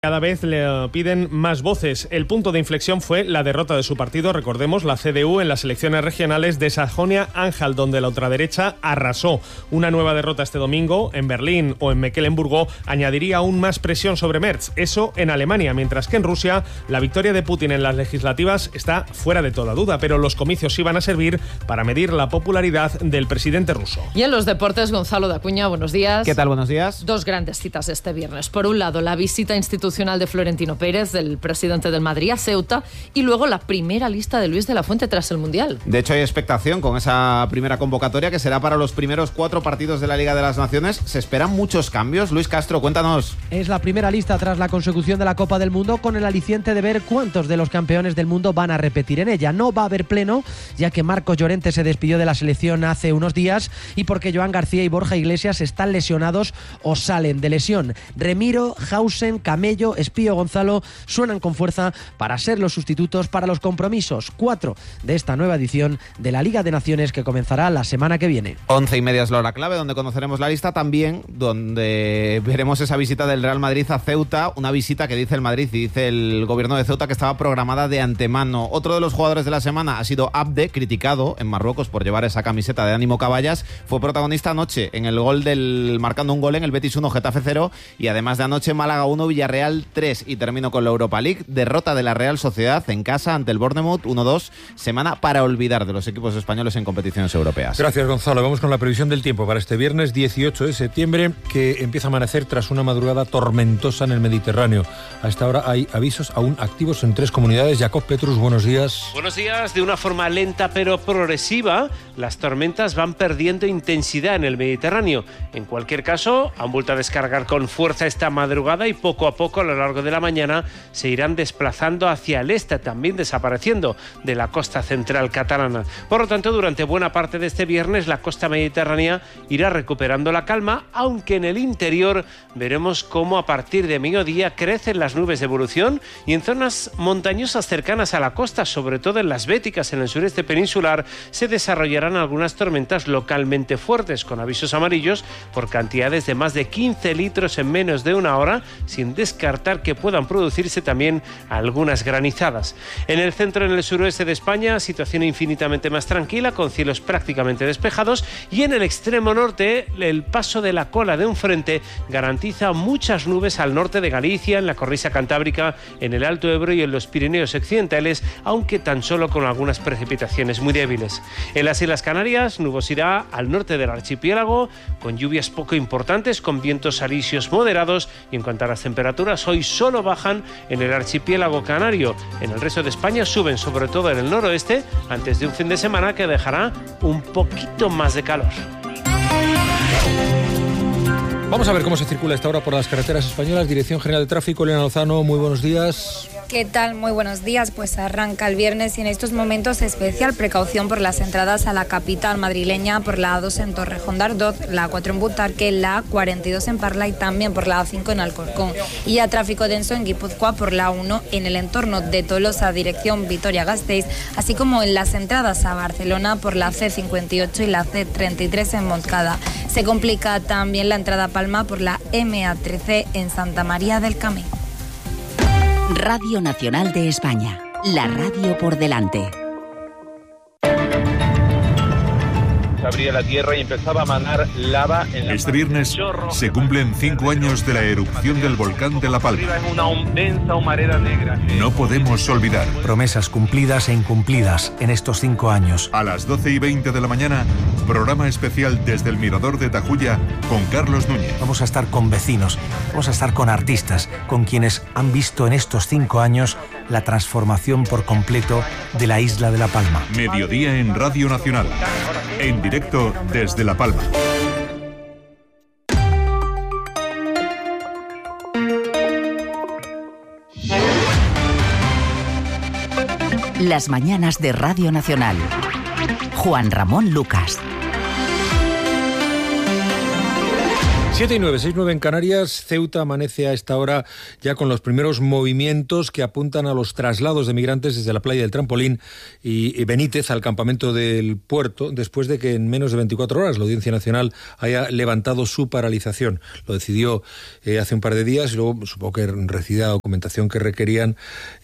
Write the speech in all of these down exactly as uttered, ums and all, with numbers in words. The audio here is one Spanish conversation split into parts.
Cada vez le piden más voces. El punto de inflexión fue la derrota de su partido, recordemos, la C D U en las elecciones regionales de Sajonia-Anhalt, donde la ultraderecha arrasó. Una nueva derrota este domingo en Berlín o en Mecklemburgo añadiría aún más presión sobre Merz. Eso en Alemania, mientras que en Rusia la victoria de Putin en las legislativas está fuera de toda duda, pero los comicios sí van a servir para medir la popularidad del presidente ruso. Y en los deportes, Gonzalo de Acuña, buenos días. ¿Qué tal? Buenos días. Dos grandes citas este viernes. Por un lado, la visita institucional de Florentino Pérez, del presidente del Madrid, a Ceuta, y luego la primera lista de Luis de la Fuente tras el Mundial. De hecho, hay expectación con esa primera convocatoria, que será para los primeros cuatro partidos de la Liga de las Naciones. Se esperan muchos cambios. Luis Castro, cuéntanos. Es la primera lista tras la consecución de la Copa del Mundo, con el aliciente de ver cuántos de los campeones del mundo van a repetir en ella. No va a haber pleno, ya que Marcos Llorente se despidió de la selección hace unos días y porque Joan García y Borja Iglesias están lesionados o salen de lesión. Remiro, Hausen, Camello, Espío, Gonzalo suenan con fuerza para ser los sustitutos para los compromisos cuatro de esta nueva edición de la Liga de Naciones, que comenzará la semana que viene. Once y media es la hora clave, donde conoceremos la lista, también donde veremos esa visita del Real Madrid a Ceuta, una visita que dice el Madrid y dice el gobierno de Ceuta que estaba programada de antemano. Otro de los jugadores de la semana ha sido Abde, criticado en Marruecos por llevar esa camiseta de Ánimo Caballas. Fue protagonista anoche en el gol del marcando un gol en el Betis uno, Getafe cero, y además de anoche Málaga uno, Villarreal tres. Y termino con la Europa League, derrota de la Real Sociedad en casa ante el Bournemouth uno dos, semana para olvidar de los equipos españoles en competiciones europeas. Gracias, Gonzalo. Vamos con la previsión del tiempo para este viernes dieciocho de septiembre, que empieza a amanecer tras una madrugada tormentosa en el Mediterráneo. A esta hora hay avisos aún activos en tres comunidades. Jacob Petrus, buenos días. Buenos días. De una forma lenta pero progresiva, las tormentas van perdiendo intensidad en el Mediterráneo. En cualquier caso, han vuelto a descargar con fuerza esta madrugada y poco a poco a lo largo de la mañana se irán desplazando hacia el este, también desapareciendo de la costa central catalana. Por lo tanto, durante buena parte de este viernes la costa mediterránea irá recuperando la calma, aunque en el interior veremos cómo a partir de mediodía crecen las nubes de evolución y en zonas montañosas cercanas a la costa, sobre todo en las Béticas, en el sureste peninsular, se desarrollarán algunas tormentas localmente fuertes, con avisos amarillos por cantidades de más de quince litros en menos de una hora, sin descartar que puedan producirse también algunas granizadas. En el centro y en el suroeste de España, situación infinitamente más tranquila, con cielos prácticamente despejados, y en el extremo norte, el paso de la cola de un frente garantiza muchas nubes al norte de Galicia, en la cornisa cantábrica, en el Alto Ebro y en los Pirineos occidentales, aunque tan solo con algunas precipitaciones muy débiles. En las Islas Canarias, nubosidad al norte del archipiélago, con lluvias poco importantes, con vientos alisios moderados, y en cuanto a las temperaturas, hoy solo bajan en el archipiélago canario. En el resto de España suben, sobre todo en el noroeste, antes de un fin de semana que dejará un poquito más de calor. Vamos a ver cómo se circula esta hora por las carreteras españolas. Dirección General de Tráfico, Elena Lozano, muy buenos días. ¿Qué tal? Muy buenos días. Pues arranca el viernes y en estos momentos especial precaución por las entradas a la capital madrileña, por la A dos en Torrejón de Ardoz, la A cuatro en Butarque, la A cuarenta y dos en Parla y también por la A cinco en Alcorcón. Y a tráfico denso en Guipúzcoa por la A uno en el entorno de Tolosa, dirección Vitoria-Gasteiz, así como en las entradas a Barcelona por la C cincuenta y ocho y la C treinta y tres en Montcada. Se complica también la entrada a Palma por la M A trece en Santa María del Camí. Radio Nacional de España, la radio por delante. Abría la tierra y empezaba a manar lava en la Este viernes se cumplen cinco años de la erupción del volcán de La Palma. Una densa humareda negra. No podemos olvidar. Promesas cumplidas e incumplidas en estos cinco años. A las doce y veinte de la mañana, programa especial desde el Mirador de Tajuya con Carlos Núñez. Vamos a estar con vecinos, vamos a estar con artistas, con quienes han visto en estos cinco años la transformación por completo de la isla de La Palma. Mediodía en Radio Nacional. En directo desde La Palma. Las mañanas de Radio Nacional. Juan Ramón Lucas. siete y nueve, seis y nueve en Canarias. Ceuta amanece a esta hora ya con los primeros movimientos que apuntan a los traslados de migrantes desde la playa del Trampolín y Benítez al campamento del puerto, después de que en menos de veinticuatro horas la Audiencia Nacional haya levantado su paralización. Lo decidió eh, hace un par de días y luego supongo que recibía la documentación que requerían.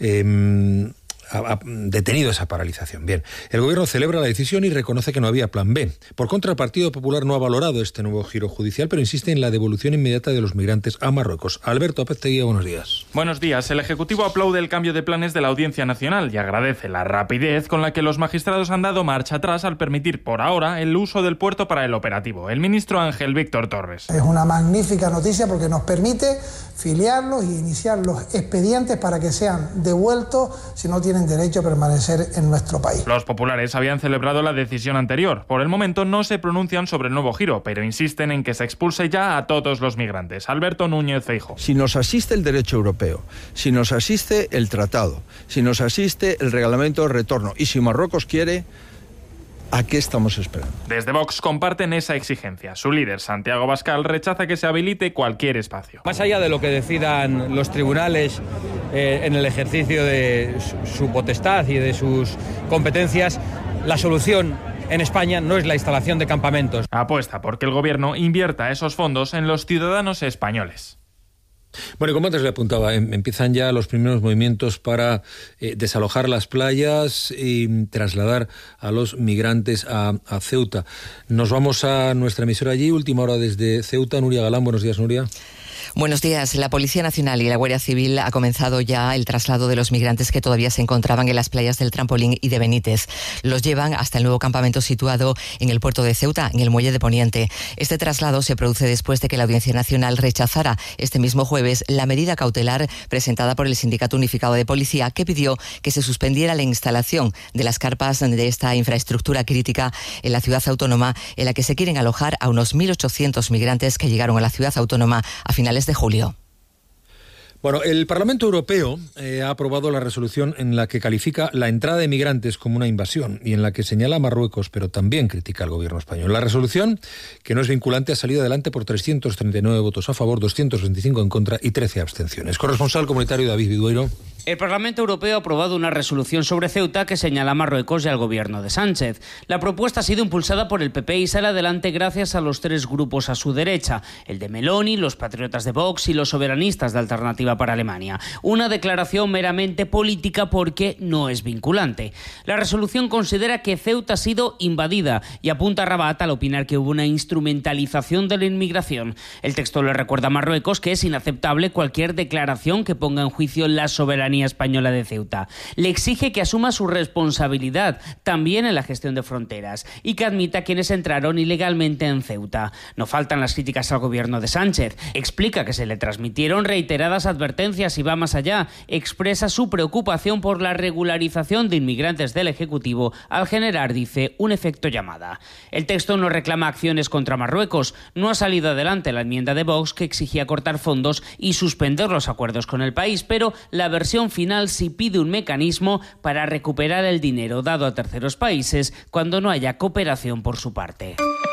Eh, ha detenido esa paralización. Bien, el gobierno celebra la decisión y reconoce que no había plan B. Por contra, el Partido Popular no ha valorado este nuevo giro judicial, pero insiste en la devolución inmediata de los migrantes a Marruecos. Alberto Apezteguía, buenos días. Buenos días. El Ejecutivo aplaude el cambio de planes de la Audiencia Nacional y agradece la rapidez con la que los magistrados han dado marcha atrás al permitir por ahora el uso del puerto para el operativo. El ministro Ángel Víctor Torres. Es una magnífica noticia porque nos permite filiarlos y iniciar los expedientes para que sean devueltos si no tienen derecho a permanecer en nuestro país. Los populares habían celebrado la decisión anterior. Por el momento no se pronuncian sobre el nuevo giro, pero insisten en que se expulse ya a todos los migrantes. Alberto Núñez Feijóo. Si nos asiste el derecho europeo, si nos asiste el tratado, si nos asiste el reglamento de retorno y si Marruecos quiere, ¿a qué estamos esperando? Desde Vox comparten esa exigencia. Su líder, Santiago Abascal, rechaza que se habilite cualquier espacio. Más allá de lo que decidan los tribunales eh, en el ejercicio de su, su potestad y de sus competencias, la solución en España no es la instalación de campamentos. Apuesta porque el gobierno invierta esos fondos en los ciudadanos españoles. Bueno, y como antes le apuntaba, em, empiezan ya los primeros movimientos para eh, desalojar las playas y trasladar a los migrantes a, a Ceuta. Nos vamos a nuestra emisora allí, última hora desde Ceuta. Nuria Galán, buenos días, Nuria. Buenos días. La Policía Nacional y la Guardia Civil ha comenzado ya el traslado de los migrantes que todavía se encontraban en las playas del Trampolín y de Benítez. Los llevan hasta el nuevo campamento situado en el puerto de Ceuta, en el muelle de Poniente. Este traslado se produce después de que la Audiencia Nacional rechazara este mismo jueves la medida cautelar presentada por el Sindicato Unificado de Policía, que pidió que se suspendiera la instalación de las carpas de esta infraestructura crítica en la ciudad autónoma, en la que se quieren alojar a unos mil ochocientos migrantes que llegaron a la ciudad autónoma a finales de julio. Bueno, el Parlamento Europeo eh, ha aprobado la resolución en la que califica la entrada de migrantes como una invasión y en la que señala a Marruecos, pero también critica al gobierno español. La resolución, que no es vinculante, ha salido adelante por trescientos treinta y nueve votos a favor, doscientos veinticinco en contra y trece abstenciones. Corresponsal comunitario David Vidueiro. El Parlamento Europeo ha aprobado una resolución sobre Ceuta que señala a Marruecos y al gobierno de Sánchez. La propuesta ha sido impulsada por el P P y sale adelante gracias a los tres grupos a su derecha, el de Meloni, los patriotas de Vox y los soberanistas de Alternativa para Alemania. Una declaración meramente política porque no es vinculante. La resolución considera que Ceuta ha sido invadida y apunta a Rabat al opinar que hubo una instrumentalización de la inmigración. El texto le recuerda a Marruecos que es inaceptable cualquier declaración que ponga en juicio la soberanía española de Ceuta. Le exige que asuma su responsabilidad también en la gestión de fronteras y que admita a quienes entraron ilegalmente en Ceuta. No faltan las críticas al gobierno de Sánchez. Explica que se le transmitieron reiteradas advertencias y va más allá. Expresa su preocupación por la regularización de inmigrantes del Ejecutivo al generar, dice, un efecto llamada. El texto no reclama acciones contra Marruecos. No ha salido adelante la enmienda de Vox que exigía cortar fondos y suspender los acuerdos con el país, pero la versión final sí pide un mecanismo para recuperar el dinero dado a terceros países cuando no haya cooperación por su parte.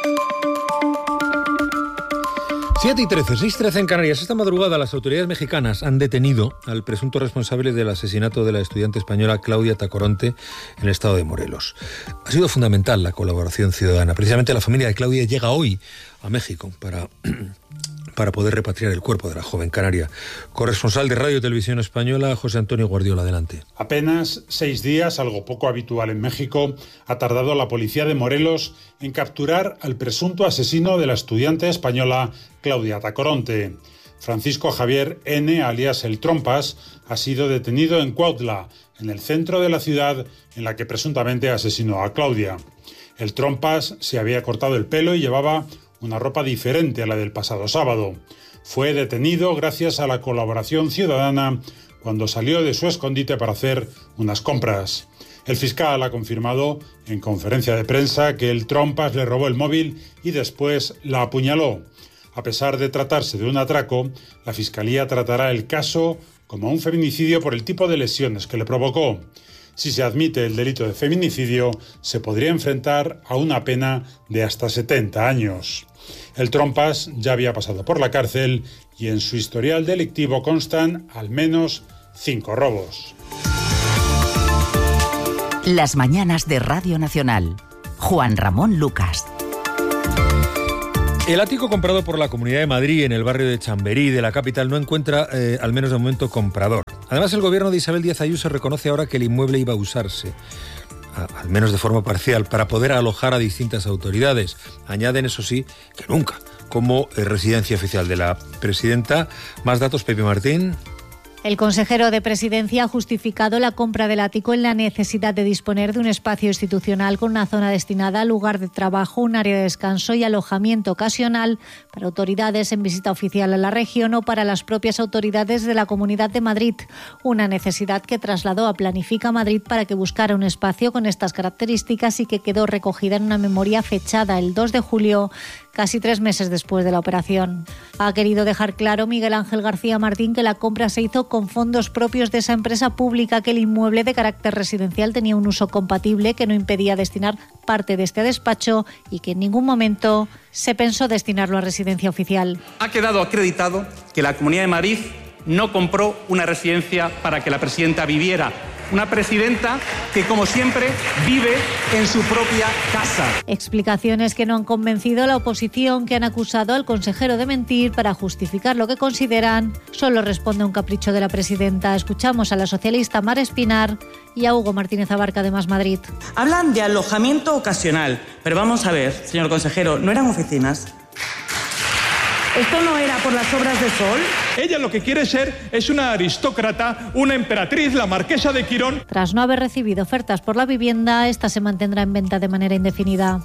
siete y trece, seis y trece en Canarias. Esta madrugada las autoridades mexicanas han detenido al presunto responsable del asesinato de la estudiante española Claudia Tacoronte en el estado de Morelos. Ha sido fundamental la colaboración ciudadana. Precisamente la familia de Claudia llega hoy a México para... para poder repatriar el cuerpo de la joven canaria. Corresponsal de Radio y Televisión Española, José Antonio Guardiola, adelante. Apenas seis días, algo poco habitual en México, ha tardado la policía de Morelos en capturar al presunto asesino de la estudiante española Claudia Tacoronte. Francisco Javier N., alias El Trompas, ha sido detenido en Cuautla, en el centro de la ciudad en la que presuntamente asesinó a Claudia. El Trompas se había cortado el pelo y llevaba una ropa diferente a la del pasado sábado. Fue detenido gracias a la colaboración ciudadana cuando salió de su escondite para hacer unas compras. El fiscal ha confirmado en conferencia de prensa que el Trompas le robó el móvil y después la apuñaló. A pesar de tratarse de un atraco, la Fiscalía tratará el caso como un feminicidio por el tipo de lesiones que le provocó. Si se admite el delito de feminicidio, se podría enfrentar a una pena de hasta setenta años. El Trompas ya había pasado por la cárcel y en su historial delictivo constan al menos cinco robos. Las mañanas de Radio Nacional. Juan Ramón Lucas. El ático comprado por la Comunidad de Madrid en el barrio de Chamberí de la capital no encuentra, eh, al menos de momento, comprador. Además, el gobierno de Isabel Díaz Ayuso reconoce ahora que el inmueble iba a usarse, a, al menos de forma parcial, para poder alojar a distintas autoridades. Añaden, eso sí, que nunca como eh, residencia oficial de la presidenta. Más datos, Pepe Martín. El consejero de Presidencia ha justificado la compra del ático en la necesidad de disponer de un espacio institucional con una zona destinada al lugar de trabajo, un área de descanso y alojamiento ocasional para autoridades en visita oficial a la región o para las propias autoridades de la Comunidad de Madrid. Una necesidad que trasladó a Planifica Madrid para que buscara un espacio con estas características y que quedó recogida en una memoria fechada el dos de julio, casi tres meses después de la operación. Ha querido dejar claro Miguel Ángel García Martín que la compra se hizo con fondos propios de esa empresa pública, que el inmueble de carácter residencial tenía un uso compatible que no impedía destinar parte de este a despacho y que en ningún momento se pensó destinarlo a residencia oficial. Ha quedado acreditado que la Comunidad de Madrid no compró una residencia para que la presidenta viviera. Una presidenta que, como siempre, vive en su propia casa. Explicaciones que no han convencido a la oposición, que han acusado al consejero de mentir para justificar lo que consideran solo responde a un capricho de la presidenta. Escuchamos a la socialista Mar Espinar y a Hugo Martínez Abarca de Más Madrid. Hablan de alojamiento ocasional, pero vamos a ver, señor consejero, ¿no eran oficinas? ¿Esto no era por las obras de Sol? Ella lo que quiere ser es una aristócrata, una emperatriz, la marquesa de Quirón. Tras no haber recibido ofertas por la vivienda, esta se mantendrá en venta de manera indefinida.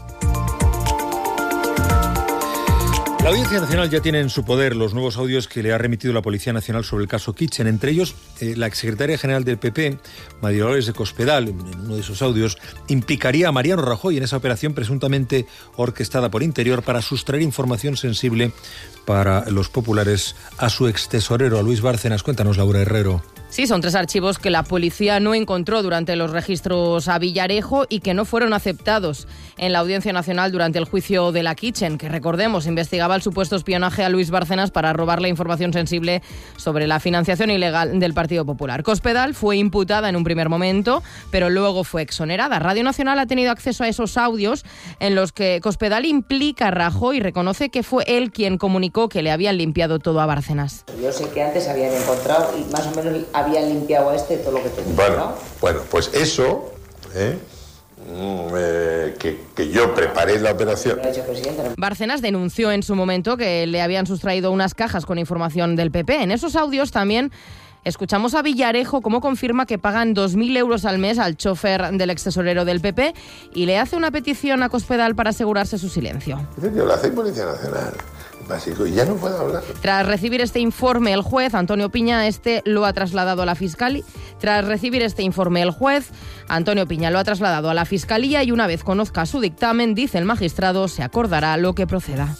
La Audiencia Nacional ya tiene en su poder los nuevos audios que le ha remitido la Policía Nacional sobre el caso Kitchen. Entre ellos, eh, la exsecretaria general del P P, María Dolores de Cospedal, en uno de esos audios, implicaría a Mariano Rajoy en esa operación presuntamente orquestada por Interior para sustraer información sensible para los populares a su extesorero, a Luis Bárcenas. Cuéntanos, Laura Herrero. Sí, son tres archivos que la policía no encontró durante los registros a Villarejo y que no fueron aceptados en la Audiencia Nacional durante el juicio de la Kitchen, que, recordemos, investigaba el supuesto espionaje a Luis Bárcenas para robarle información sensible sobre la financiación ilegal del Partido Popular. Cospedal fue imputada en un primer momento, pero luego fue exonerada. Radio Nacional ha tenido acceso a esos audios en los que Cospedal implica a Rajoy y reconoce que fue él quien comunicó que le habían limpiado todo a Bárcenas. Yo sé que antes habían encontrado y más o menos habían limpiado a este todo lo que tenía. Bueno, ¿no? bueno, pues eso, ¿eh? Eh, que, que yo preparé la operación. Bárcenas denunció en su momento que le habían sustraído unas cajas con información del P P. En esos audios también escuchamos a Villarejo cómo confirma que pagan dos mil euros al mes al chofer del extesorero del P P y le hace una petición a Cospedal para asegurarse su silencio. Dice que lo hace Policía Nacional. Básico, y ya no puedo hablar. Tras recibir este informe, el juez Antonio Piña este lo ha trasladado a la fiscalía. Tras recibir este informe, el juez Antonio Piña lo ha trasladado a la fiscalía y una vez conozca su dictamen, dice el magistrado, se acordará lo que proceda.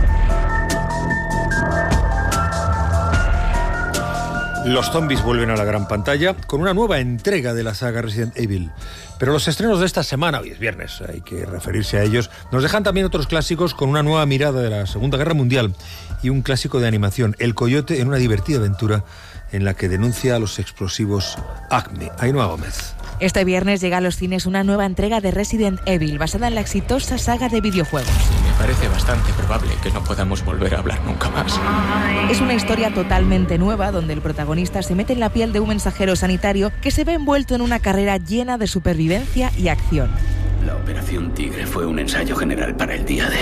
Los zombies vuelven a la gran pantalla con una nueva entrega de la saga Resident Evil. Pero los estrenos de esta semana, hoy es viernes, hay que referirse a ellos, nos dejan también otros clásicos con una nueva mirada de la Segunda Guerra Mundial y un clásico de animación, El Coyote, en una divertida aventura en la que denuncia a los explosivos Acme. Ainhoa Gómez. Este viernes llega a los cines una nueva entrega de Resident Evil basada en la exitosa saga de videojuegos. Me parece bastante probable que no podamos volver a hablar nunca más. Es una historia totalmente nueva donde el protagonista se mete en la piel de un mensajero sanitario que se ve envuelto en una carrera llena de supervivencia y acción. La Operación Tigre fue un ensayo general para el día de...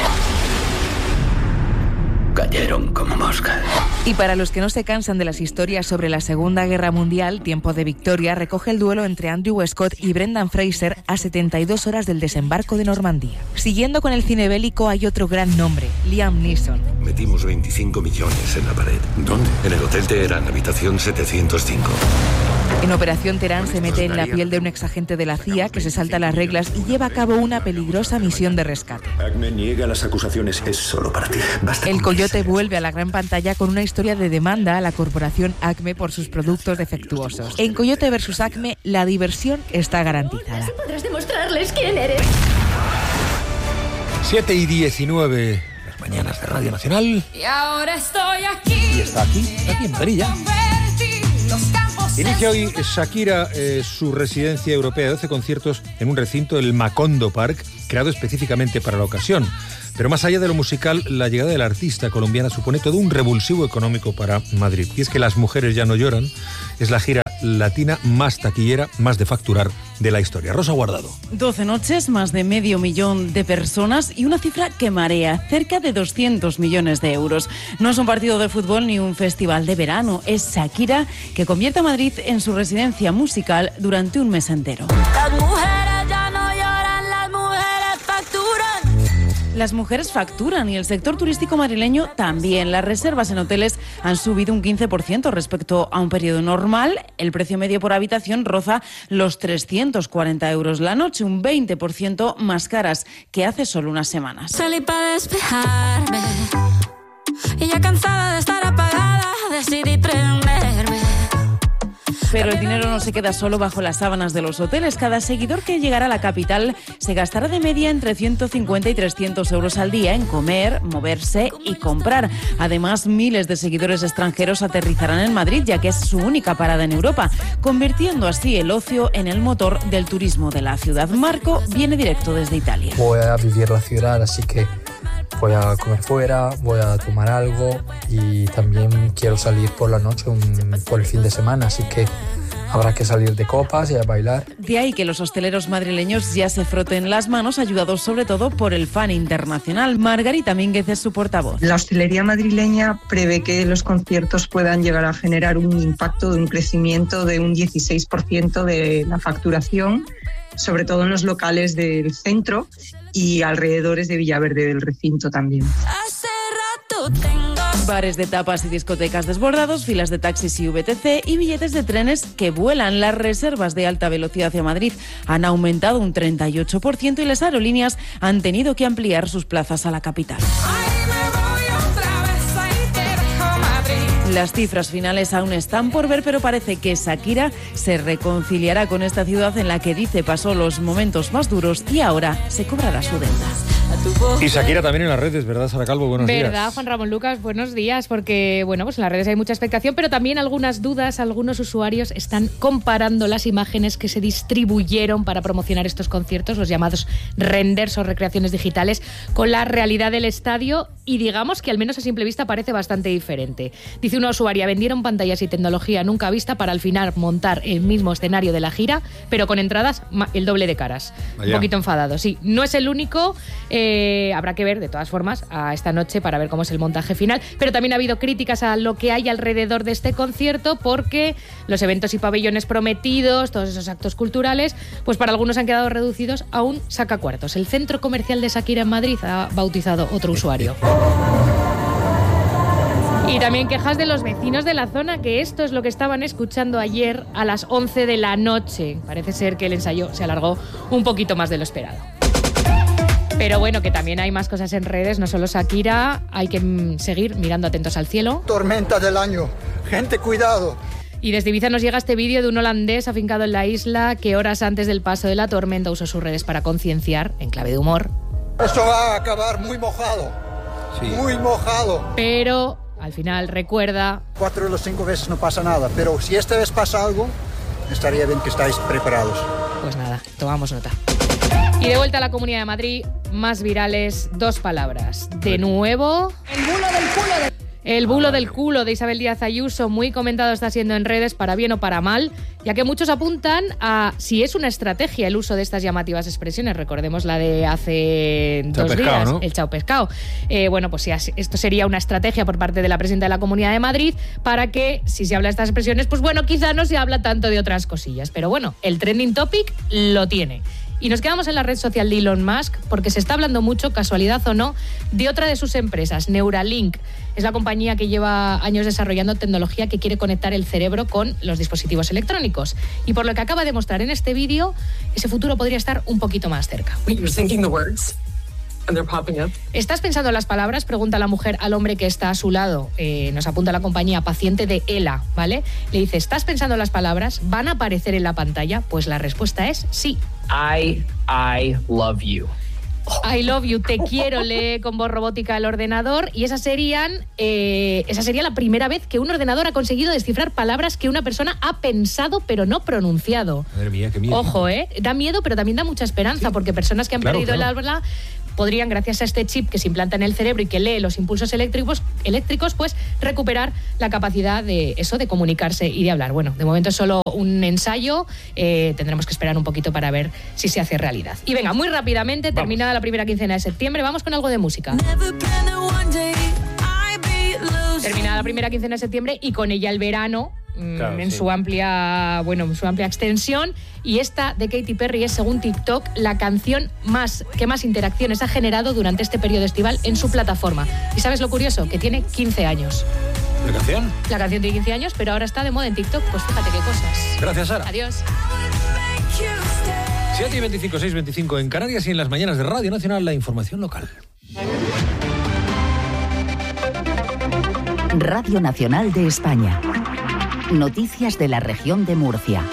Cayeron como moscas. Y para los que no se cansan de las historias sobre la Segunda Guerra Mundial, Tiempo de Victoria recoge el duelo entre Andrew Scott y Brendan Fraser a setenta y dos horas del desembarco de Normandía. Siguiendo con el cine bélico hay otro gran nombre, Liam Neeson. Metimos veinticinco millones en la pared. ¿Dónde? En el Hotel Teherán, habitación setecientos cinco. En Operación Terán se mete en la piel de un exagente de la C I A que se salta las reglas y lleva a cabo una peligrosa misión de rescate. Acme niega las acusaciones. Es solo para ti. Basta. El Coyote vuelve a la gran pantalla con una historia de demanda a la corporación Acme por sus productos defectuosos. En Coyote versus Acme, la diversión está garantizada. Podrás demostrarles quién eres. siete y diecinueve, las mañanas de Radio Nacional. Y ahora estoy aquí. Y está aquí, está aquí en Madrid. Inicia hoy Shakira eh, su residencia europea de doce conciertos en un recinto, el Macondo Park, creado específicamente para la ocasión. Pero más allá de lo musical, la llegada de la artista colombiana supone todo un revulsivo económico para Madrid. Y es que Las mujeres ya no lloran es la gira latina más taquillera, más de facturar de la historia. Rosa Guardado. doce noches, más de medio millón de personas y una cifra que marea, cerca de doscientos millones de euros. No es un partido de fútbol ni un festival de verano, es Shakira que convierte a Madrid en su residencia musical durante un mes entero. Las mujeres ya no lloran, las mujeres facturan. Las mujeres facturan y el sector turístico madrileño también. Las reservas en hoteles han subido un quince por ciento respecto a un periodo normal. El precio medio por habitación roza los trescientos cuarenta euros la noche, un veinte por ciento más caras que hace solo unas semanas. Salí para despejarme y ya cansada de estar apagada decidí prenderme. Pero el dinero no se queda solo bajo las sábanas de los hoteles. Cada seguidor que llegará a la capital se gastará de media entre ciento cincuenta y trescientos euros al día en comer, moverse y comprar. Además, miles de seguidores extranjeros aterrizarán en Madrid, ya que es su única parada en Europa, convirtiendo así el ocio en el motor del turismo de la ciudad. Marco viene directo desde Italia. Voy a vivir la ciudad, así que voy a comer fuera, voy a tomar algo y también quiero salir por la noche, un, por el fin de semana, así que habrá que salir de copas y a bailar. De ahí que los hosteleros madrileños ya se froten las manos, ayudados sobre todo por el fan internacional. Margarita Mínguez es su portavoz. La hostelería madrileña prevé que los conciertos puedan llegar a generar un impacto de un crecimiento de un dieciséis por ciento de la facturación, sobre todo en los locales del centro y alrededores de Villaverde del recinto también. Hace rato tengo... Bares de tapas y discotecas desbordados, filas de taxis y V T C y billetes de trenes que vuelan. Las reservas de alta velocidad hacia Madrid han aumentado un treinta y ocho por ciento y las aerolíneas han tenido que ampliar sus plazas a la capital. Las cifras finales aún están por ver, pero parece que Shakira se reconciliará con esta ciudad en la que dice pasó los momentos más duros y ahora se cobrará su deuda. Y Shakira también en las redes, ¿verdad, Sara Calvo? Buenos días. ¿Verdad, Juan Ramón Lucas? Buenos días, porque bueno, pues en las redes hay mucha expectación, pero también algunas dudas. Algunos usuarios están comparando las imágenes que se distribuyeron para promocionar estos conciertos, los llamados renders o recreaciones digitales, con la realidad del estadio, y digamos que al menos a simple vista parece bastante diferente. Dice una usuaria: vendieron pantallas y tecnología nunca vista para al final montar el mismo escenario de la gira, pero con entradas el doble de caras. Allá. Un poquito enfadado, sí. No es el único, eh, habrá que ver de todas formas a esta noche para ver cómo es el montaje final, pero también ha habido críticas a lo que hay alrededor de este concierto, porque los eventos y pabellones prometidos, todos esos actos culturales, pues para algunos han quedado reducidos a un sacacuartos. El centro comercial de Shakira en Madrid ha bautizado otro usuario. Y también quejas de los vecinos de la zona, que esto es lo que estaban escuchando ayer a las once de la noche. Parece ser que el ensayo se alargó un poquito más de lo esperado. Pero bueno, que también hay más cosas en redes, no solo Shakira, hay que mm, seguir mirando atentos al cielo. Tormenta del año, gente, cuidado. Y desde Ibiza nos llega este vídeo de un holandés afincado en la isla que horas antes del paso de la tormenta usó sus redes para concienciar, en clave de humor. Esto va a acabar muy mojado, sí. Muy mojado. Pero al final recuerda... Cuatro de las cinco veces no pasa nada, pero si esta vez pasa algo, estaría bien que estáis preparados. Pues nada, tomamos nota. Y de vuelta a la Comunidad de Madrid, más virales, dos palabras. De nuevo... El bulo del culo de... El bulo del culo de Isabel Díaz Ayuso, muy comentado está siendo en redes, para bien o para mal, ya que muchos apuntan a si es una estrategia el uso de estas llamativas expresiones. Recordemos la de hace chao dos pescado, días, ¿no? El chao pescado. Eh, bueno, pues si esto sería una estrategia por parte de la presidenta de la Comunidad de Madrid para que, si se habla de estas expresiones, pues bueno, quizá no se habla tanto de otras cosillas. Pero bueno, el trending topic lo tiene. Y nos quedamos en la red social de Elon Musk porque se está hablando mucho, casualidad o no, de otra de sus empresas, Neuralink. Es la compañía que lleva años desarrollando tecnología que quiere conectar el cerebro con los dispositivos electrónicos. Y por lo que acaba de mostrar en este vídeo, ese futuro podría estar un poquito más cerca. ¿Estás pensando en las palabras? Pregunta la mujer al hombre que está a su lado. Eh, nos apunta la compañía, paciente de ELA, ¿vale? Le dice, ¿estás pensando en las palabras? ¿Van a aparecer en la pantalla? Pues la respuesta es sí. I, I love you. I love you, te quiero, lee con voz robótica el ordenador. Y esa, serían, eh, esa sería la primera vez que un ordenador ha conseguido descifrar palabras que una persona ha pensado pero no pronunciado. Madre mía, qué miedo. Ojo, ¿eh? Da miedo, pero también da mucha esperanza, ¿sí? Porque personas que han claro, perdido claro. el habla podrían, gracias a este chip que se implanta en el cerebro y que lee los impulsos eléctricos, eléctricos, pues recuperar la capacidad de eso, de comunicarse y de hablar. Bueno, de momento es solo un ensayo, eh, tendremos que esperar un poquito para ver si se hace realidad. Y venga, muy rápidamente, vamos. Terminada la primera quincena de septiembre, vamos con algo de música. Terminada la primera quincena de septiembre y con ella el verano. Claro, en sí. su amplia, bueno, en su amplia extensión, y esta de Katy Perry es, según TikTok, la canción más que más interacciones ha generado durante este periodo estival en su plataforma. ¿Y sabes lo curioso? Que tiene quince años. ¿La canción? La canción tiene quince años, pero ahora está de moda en TikTok, pues fíjate qué cosas. Gracias, Sara. Adiós. siete y veinticinco, seis y veinticinco en Canarias y en las mañanas de Radio Nacional la información local. Radio Nacional de España. Noticias de la región de Murcia.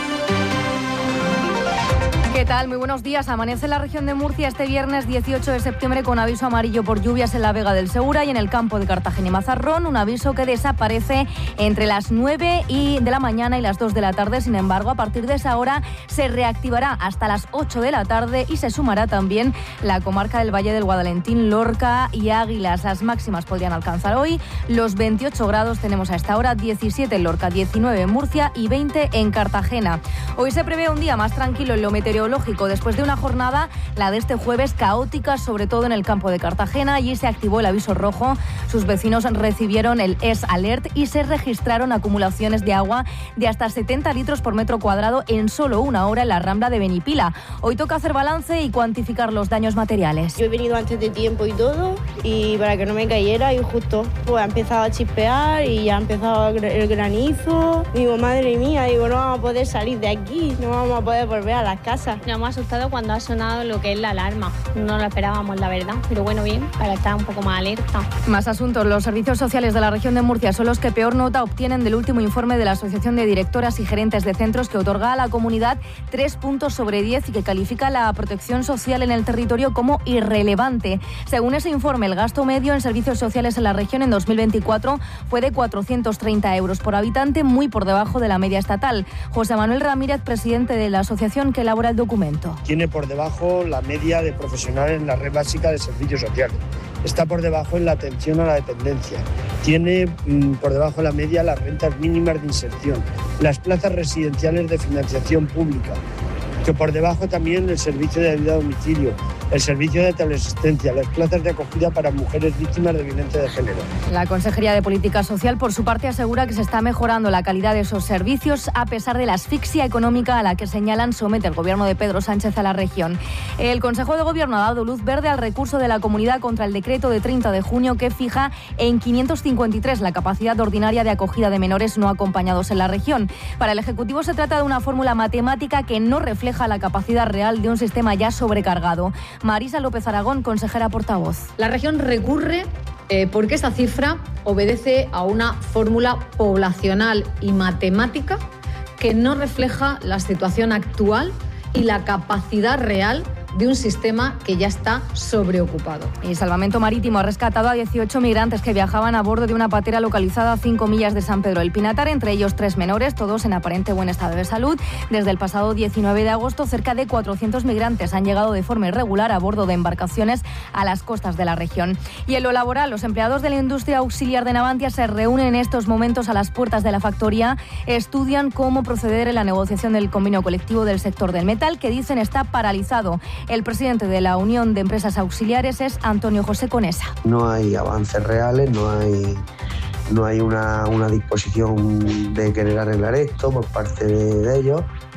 ¿Qué tal? Muy buenos días. Amanece en la región de Murcia este viernes dieciocho de septiembre con aviso amarillo por lluvias en la Vega del Segura y en el campo de Cartagena y Mazarrón. Un aviso que desaparece entre las nueve y de la mañana y las dos de la tarde. Sin embargo, a partir de esa hora se reactivará hasta las ocho de la tarde y se sumará también la comarca del Valle del Guadalentín, Lorca y Águilas. Las máximas podrían alcanzar hoy los veintiocho grados. Tenemos a esta hora diecisiete en Lorca, diecinueve en Murcia y veinte en Cartagena. Hoy se prevé un día más tranquilo en lo meteorológico después de una jornada, la de este jueves, caótica, sobre todo en el campo de Cartagena. Allí se activó el aviso rojo. Sus vecinos recibieron el S Alert y se registraron acumulaciones de agua de hasta setenta litros por metro cuadrado en solo una hora en la Rambla de Benipila. Hoy toca hacer balance y cuantificar los daños materiales. Yo he venido antes de tiempo y todo, y para que no me cayera, y justo pues ha empezado a chispear y ya ha empezado el granizo. Digo, madre mía, digo, no vamos a poder salir de aquí, no vamos a poder volver a las casas. Nos hemos asustado cuando ha sonado lo que es la alarma. No lo esperábamos, la verdad, pero bueno, bien, para estar un poco más alerta. Más asuntos. Los servicios sociales de la región de Murcia son los que peor nota obtienen del último informe de la Asociación de Directoras y Gerentes de Centros, que otorga a la comunidad tres puntos sobre diez y que califica la protección social en el territorio como irrelevante. Según ese informe, el gasto medio en servicios sociales en la región en dos mil veinticuatro fue de cuatrocientos treinta euros por habitante, muy por debajo de la media estatal. José Manuel Ramírez, presidente de la asociación que elabora el documento. Tiene por debajo la media de profesionales en la red básica de servicios sociales. Está por debajo en la atención a la dependencia. Tiene mmm, por debajo la media las rentas mínimas de inserción, las plazas residenciales de financiación pública, que por debajo también el servicio de ayuda a domicilio, el servicio de teleasistencia, las plazas de acogida para mujeres víctimas de violencia de género. La Consejería de Política Social, por su parte, asegura que se está mejorando la calidad de esos servicios a pesar de la asfixia económica a la que señalan somete el gobierno de Pedro Sánchez a la región. El Consejo de Gobierno ha dado luz verde al recurso de la comunidad contra el decreto de treinta de junio que fija en quinientos cincuenta y tres la capacidad ordinaria de acogida de menores no acompañados en la región. Para el Ejecutivo se trata de una fórmula matemática que no refleja la capacidad real de un sistema ya sobrecargado. Marisa López Aragón, consejera portavoz. La región recurre eh, porque esta cifra obedece a una fórmula poblacional y matemática que no refleja la situación actual y la capacidad real de un sistema que ya está sobreocupado. Y Salvamento Marítimo ha rescatado a dieciocho migrantes que viajaban a bordo de una patera localizada a cinco millas de San Pedro del Pinatar, entre ellos tres menores, todos en aparente buen estado de salud. Desde el pasado diecinueve de agosto, cerca de cuatrocientos migrantes han llegado de forma irregular a bordo de embarcaciones a las costas de la región. Y en lo laboral, los empleados de la industria auxiliar de Navantia se reúnen en estos momentos a las puertas de la factoría, estudian cómo proceder en la negociación del convenio colectivo del sector del metal, que dicen está paralizado. El presidente de la Unión de Empresas Auxiliares es Antonio José Conesa. No hay avances reales, no hay, no hay una, una disposición de querer arreglar esto por parte de, de ellos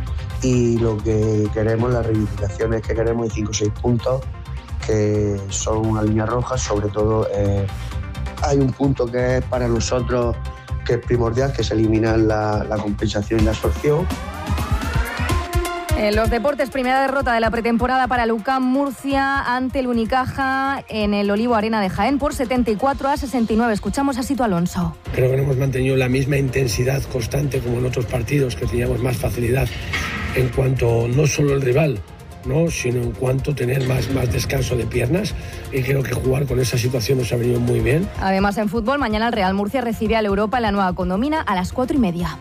y lo que queremos, las reivindicaciones que queremos, hay cinco o seis puntos que son una línea roja. Sobre todo eh, hay un punto que es para nosotros que es primordial, que es eliminar la, la compensación y la absorción. En los deportes, primera derrota de la pretemporada para el U C A M Murcia ante el Unicaja en el Olivo Arena de Jaén por setenta y cuatro a sesenta y nueve. Escuchamos a Sito Alonso. Creo que no hemos mantenido la misma intensidad constante como en otros partidos, que teníamos más facilidad en cuanto no solo el rival, ¿no?, sino en cuanto tener más, más descanso de piernas, y creo que jugar con esa situación nos ha venido muy bien. Además, en fútbol, mañana el Real Murcia recibe al Europa en la Nueva Condomina a las cuatro y media.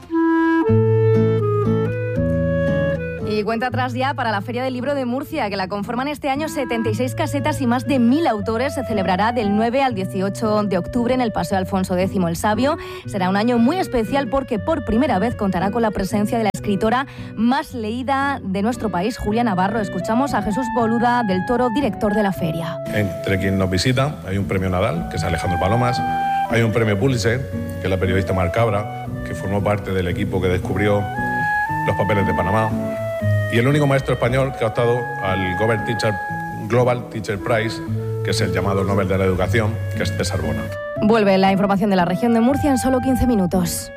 Y cuenta atrás ya para la Feria del Libro de Murcia, que la conforman este año setenta y seis casetas y más de mil autores. Se celebrará del nueve al dieciocho de octubre en el Paseo Alfonso X el Sabio. Será un año muy especial porque por primera vez contará con la presencia de la escritora más leída de nuestro país, Julia Navarro. Escuchamos a Jesús Boluda del Toro, director de la feria. Entre quien nos visita hay un premio Nadal, que es Alejandro Palomas, hay un premio Pulitzer, que es la periodista Mar Cabra, que formó parte del equipo que descubrió los papeles de Panamá, y el único maestro español que ha optado al Global Teacher, Global Teacher Prize, que es el llamado Nobel de la Educación, que es César Bona. Vuelve la información de la región de Murcia en solo quince minutos.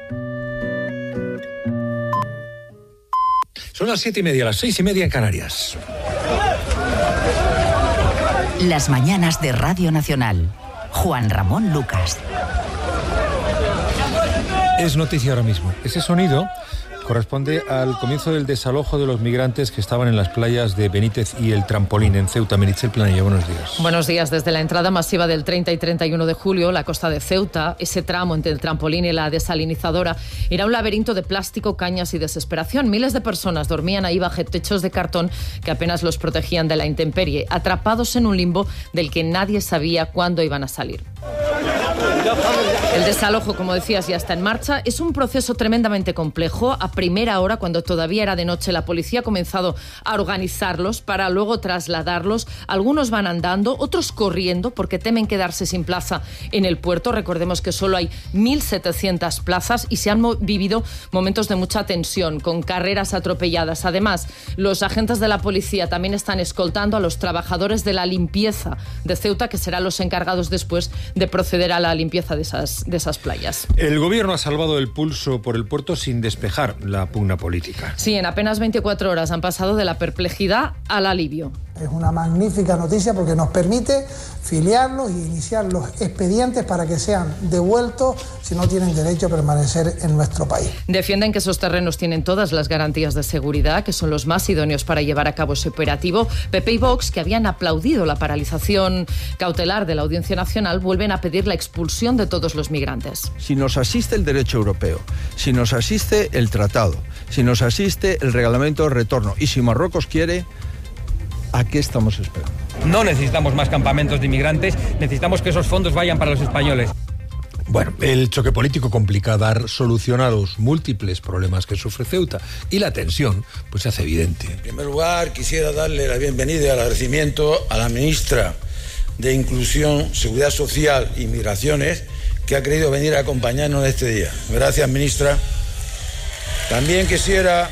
Son las siete y media, las seis y media en Canarias. Las mañanas de Radio Nacional. Juan Ramón Lucas. Es noticia ahora mismo. Ese sonido corresponde al comienzo del desalojo de los migrantes que estaban en las playas de Benítez y el Trampolín en Ceuta. Meritxell Planella, buenos días. Buenos días. Desde la entrada masiva del treinta y treinta y uno de julio, la costa de Ceuta, ese tramo entre el Trampolín y la desalinizadora, era un laberinto de plástico, cañas y desesperación. Miles de personas dormían ahí bajo techos de cartón que apenas los protegían de la intemperie, atrapados en un limbo del que nadie sabía cuándo iban a salir. El desalojo, como decías, ya está en marcha. Es un proceso tremendamente complejo. A primera hora, cuando todavía era de noche, la policía ha comenzado a organizarlos para luego trasladarlos. Algunos van andando, otros corriendo porque temen quedarse sin plaza en el puerto. Recordemos que solo hay mil setecientas plazas y se han mo- vivido momentos de mucha tensión, con carreras atropelladas. Además, los agentes de la policía también están escoltando a los trabajadores de la limpieza de Ceuta, que serán los encargados después de proceder a la limpieza de esas, de esas playas. El gobierno ha salvado el pulso por el puerto sin despejar la pugna política. Sí, en apenas veinticuatro horas han pasado de la perplejidad al alivio. Es una magnífica noticia porque nos permite filiarlos y iniciar los expedientes para que sean devueltos si no tienen derecho a permanecer en nuestro país. Defienden que esos terrenos tienen todas las garantías de seguridad, que son los más idóneos para llevar a cabo ese operativo. P P y Vox, que habían aplaudido la paralización cautelar de la Audiencia Nacional, vuelven a pedir la expulsión de todos los migrantes. Si nos asiste el derecho europeo, si nos asiste el tratado, si nos asiste el reglamento de retorno y si Marruecos quiere, ¿a qué estamos esperando? No necesitamos más campamentos de inmigrantes, necesitamos que esos fondos vayan para los españoles. Bueno, el choque político complica dar solución a los múltiples problemas que sufre Ceuta y la tensión pues se hace evidente. En primer lugar, quisiera darle la bienvenida y el agradecimiento a la ministra de Inclusión, Seguridad Social y Migraciones, que ha querido venir a acompañarnos en este día. Gracias, ministra. También quisiera...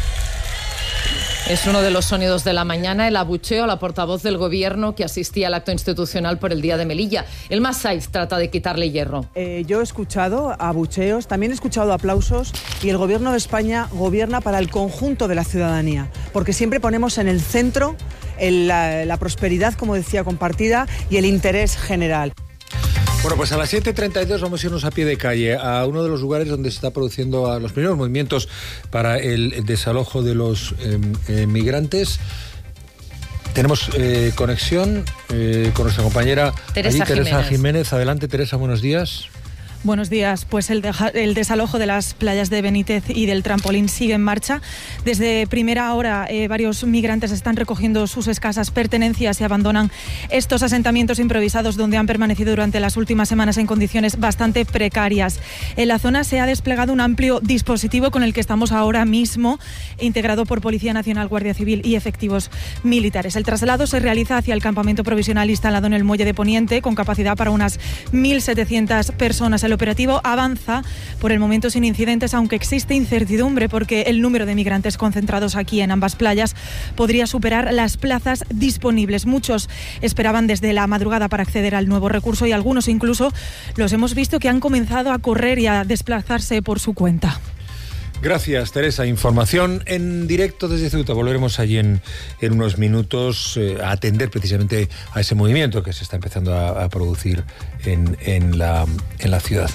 Es uno de los sonidos de la mañana, el abucheo a la portavoz del Gobierno que asistía al acto institucional por el Día de Melilla. Elma Saiz trata de quitarle hierro. Eh, yo he escuchado abucheos, también he escuchado aplausos y el Gobierno de España gobierna para el conjunto de la ciudadanía, porque siempre ponemos en el centro el, la, la prosperidad, como decía, compartida y el interés general. Bueno, pues a las siete y treinta y dos vamos a irnos a pie de calle a uno de los lugares donde se está produciendo los primeros movimientos para el desalojo de los eh, eh, migrantes. Tenemos eh, conexión eh, con nuestra compañera Teresa, allí, Teresa Jiménez. Jiménez. Adelante, Teresa, buenos días. Buenos días. Pues el, deja, el desalojo de las playas de Benítez y del Trampolín sigue en marcha. Desde primera hora, eh, varios migrantes están recogiendo sus escasas pertenencias y abandonan estos asentamientos improvisados donde han permanecido durante las últimas semanas en condiciones bastante precarias. En la zona se ha desplegado un amplio dispositivo con el que estamos ahora mismo, integrado por Policía Nacional, Guardia Civil y efectivos militares. El traslado se realiza hacia el campamento provisional instalado en el Muelle de Poniente, con capacidad para unas mil setecientas personas. El operativo avanza por el momento sin incidentes, aunque existe incertidumbre porque el número de migrantes concentrados aquí en ambas playas podría superar las plazas disponibles. Muchos esperaban desde la madrugada para acceder al nuevo recurso y algunos incluso los hemos visto que han comenzado a correr y a desplazarse por su cuenta. Gracias, Teresa. Información en directo desde Ceuta. Volveremos allí en, en unos minutos eh, a atender precisamente a ese movimiento que se está empezando a, a producir en, en, la, en la ciudad.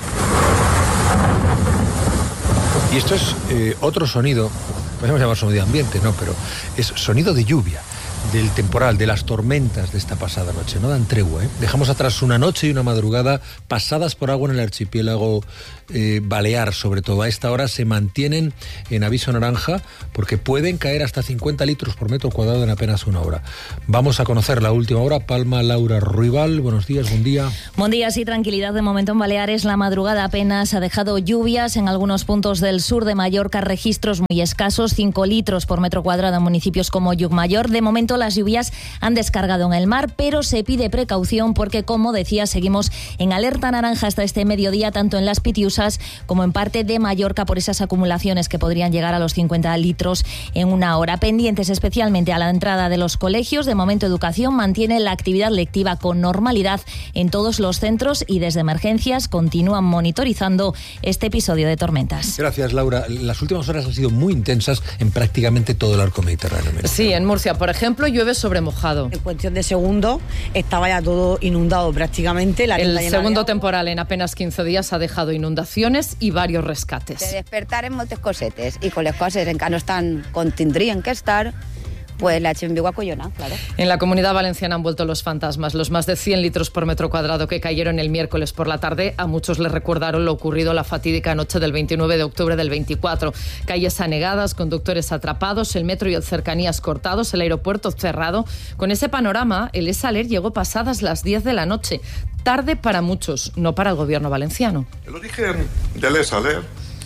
Y esto es eh, otro sonido, podemos llamar sonido de ambiente, no, pero es sonido de lluvia, del temporal, de las tormentas de esta pasada noche. No dan tregua, ¿eh? Dejamos atrás una noche y una madrugada pasadas por agua en el archipiélago eh, balear, sobre todo. A esta hora se mantienen en aviso naranja porque pueden caer hasta cincuenta litros por metro cuadrado en apenas una hora. Vamos a conocer la última hora. Palma Laura Ruibal, buenos días, buen día. Buen día, sí, tranquilidad de momento en Baleares. La madrugada apenas ha dejado lluvias en algunos puntos del sur de Mallorca, registros muy escasos, cinco litros por metro cuadrado en municipios como Llucmayor. De momento las lluvias han descargado en el mar, pero se pide precaución porque, como decía, seguimos en alerta naranja hasta este mediodía, tanto en las Pitiusas como en parte de Mallorca, por esas acumulaciones que podrían llegar a los cincuenta litros en una hora. Pendientes especialmente a la entrada de los colegios. De momento, Educación mantiene la actividad lectiva con normalidad en todos los centros y desde emergencias continúan monitorizando este episodio de tormentas. Gracias, Laura. Las últimas horas han sido muy intensas en prácticamente todo el arco mediterráneo. Sí, en Murcia, por ejemplo, llueve sobre mojado. En cuestión de segundos estaba ya todo inundado prácticamente. La el segundo temporal en apenas quince días ha dejado inundaciones y varios rescates. De despertar en moltes cosetes i con les coses encara no estan com tindrien que estar, pues la gent viu acollonada, claro. En la Comunidad Valenciana han vuelto los fantasmas. Los más de cien litros por metro cuadrado que cayeron el miércoles por la tarde, a muchos les recordaron lo ocurrido la fatídica noche del veintinueve de octubre del veinticuatro. Calles anegadas, conductores atrapados, el metro y el cercanías cortados, el aeropuerto cerrado. Con ese panorama, el ESALER llegó pasadas las diez de la noche. Tarde para muchos, no para el gobierno valenciano. El origen del ESALER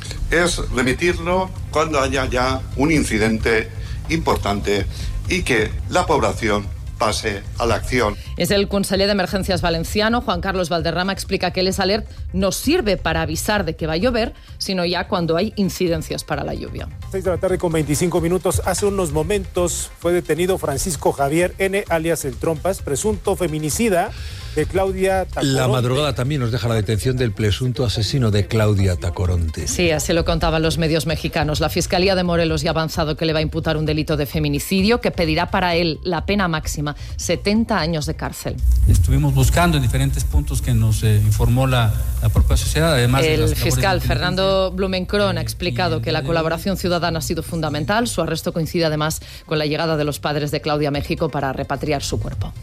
es remitirlo cuando haya ya un incidente importante y que la población pase a la acción. Es el conseller de Emergencias valenciano, Juan Carlos Valderrama, explica que el ESALER no sirve para avisar de que va a llover, sino ya cuando hay incidencias para la lluvia. seis de la tarde con veinticinco minutos. Hace unos momentos fue detenido Francisco Javier N., alias El Trompas, presunto feminicida de Claudia Tacoronte. La madrugada también nos deja la detención del presunto asesino de Claudia Tacoronte. Sí, así lo contaban los medios mexicanos. La Fiscalía de Morelos ya ha avanzado que le va a imputar un delito de feminicidio que pedirá para él la pena máxima, setenta años de cárcel. Estuvimos buscando en diferentes puntos que nos eh, informó la, la propia sociedad. Además, el fiscal Fernando Blumenkron ha explicado que la colaboración ciudadana ha sido fundamental. Su arresto coincide además con la llegada de los padres de Claudia a México para repatriar su cuerpo.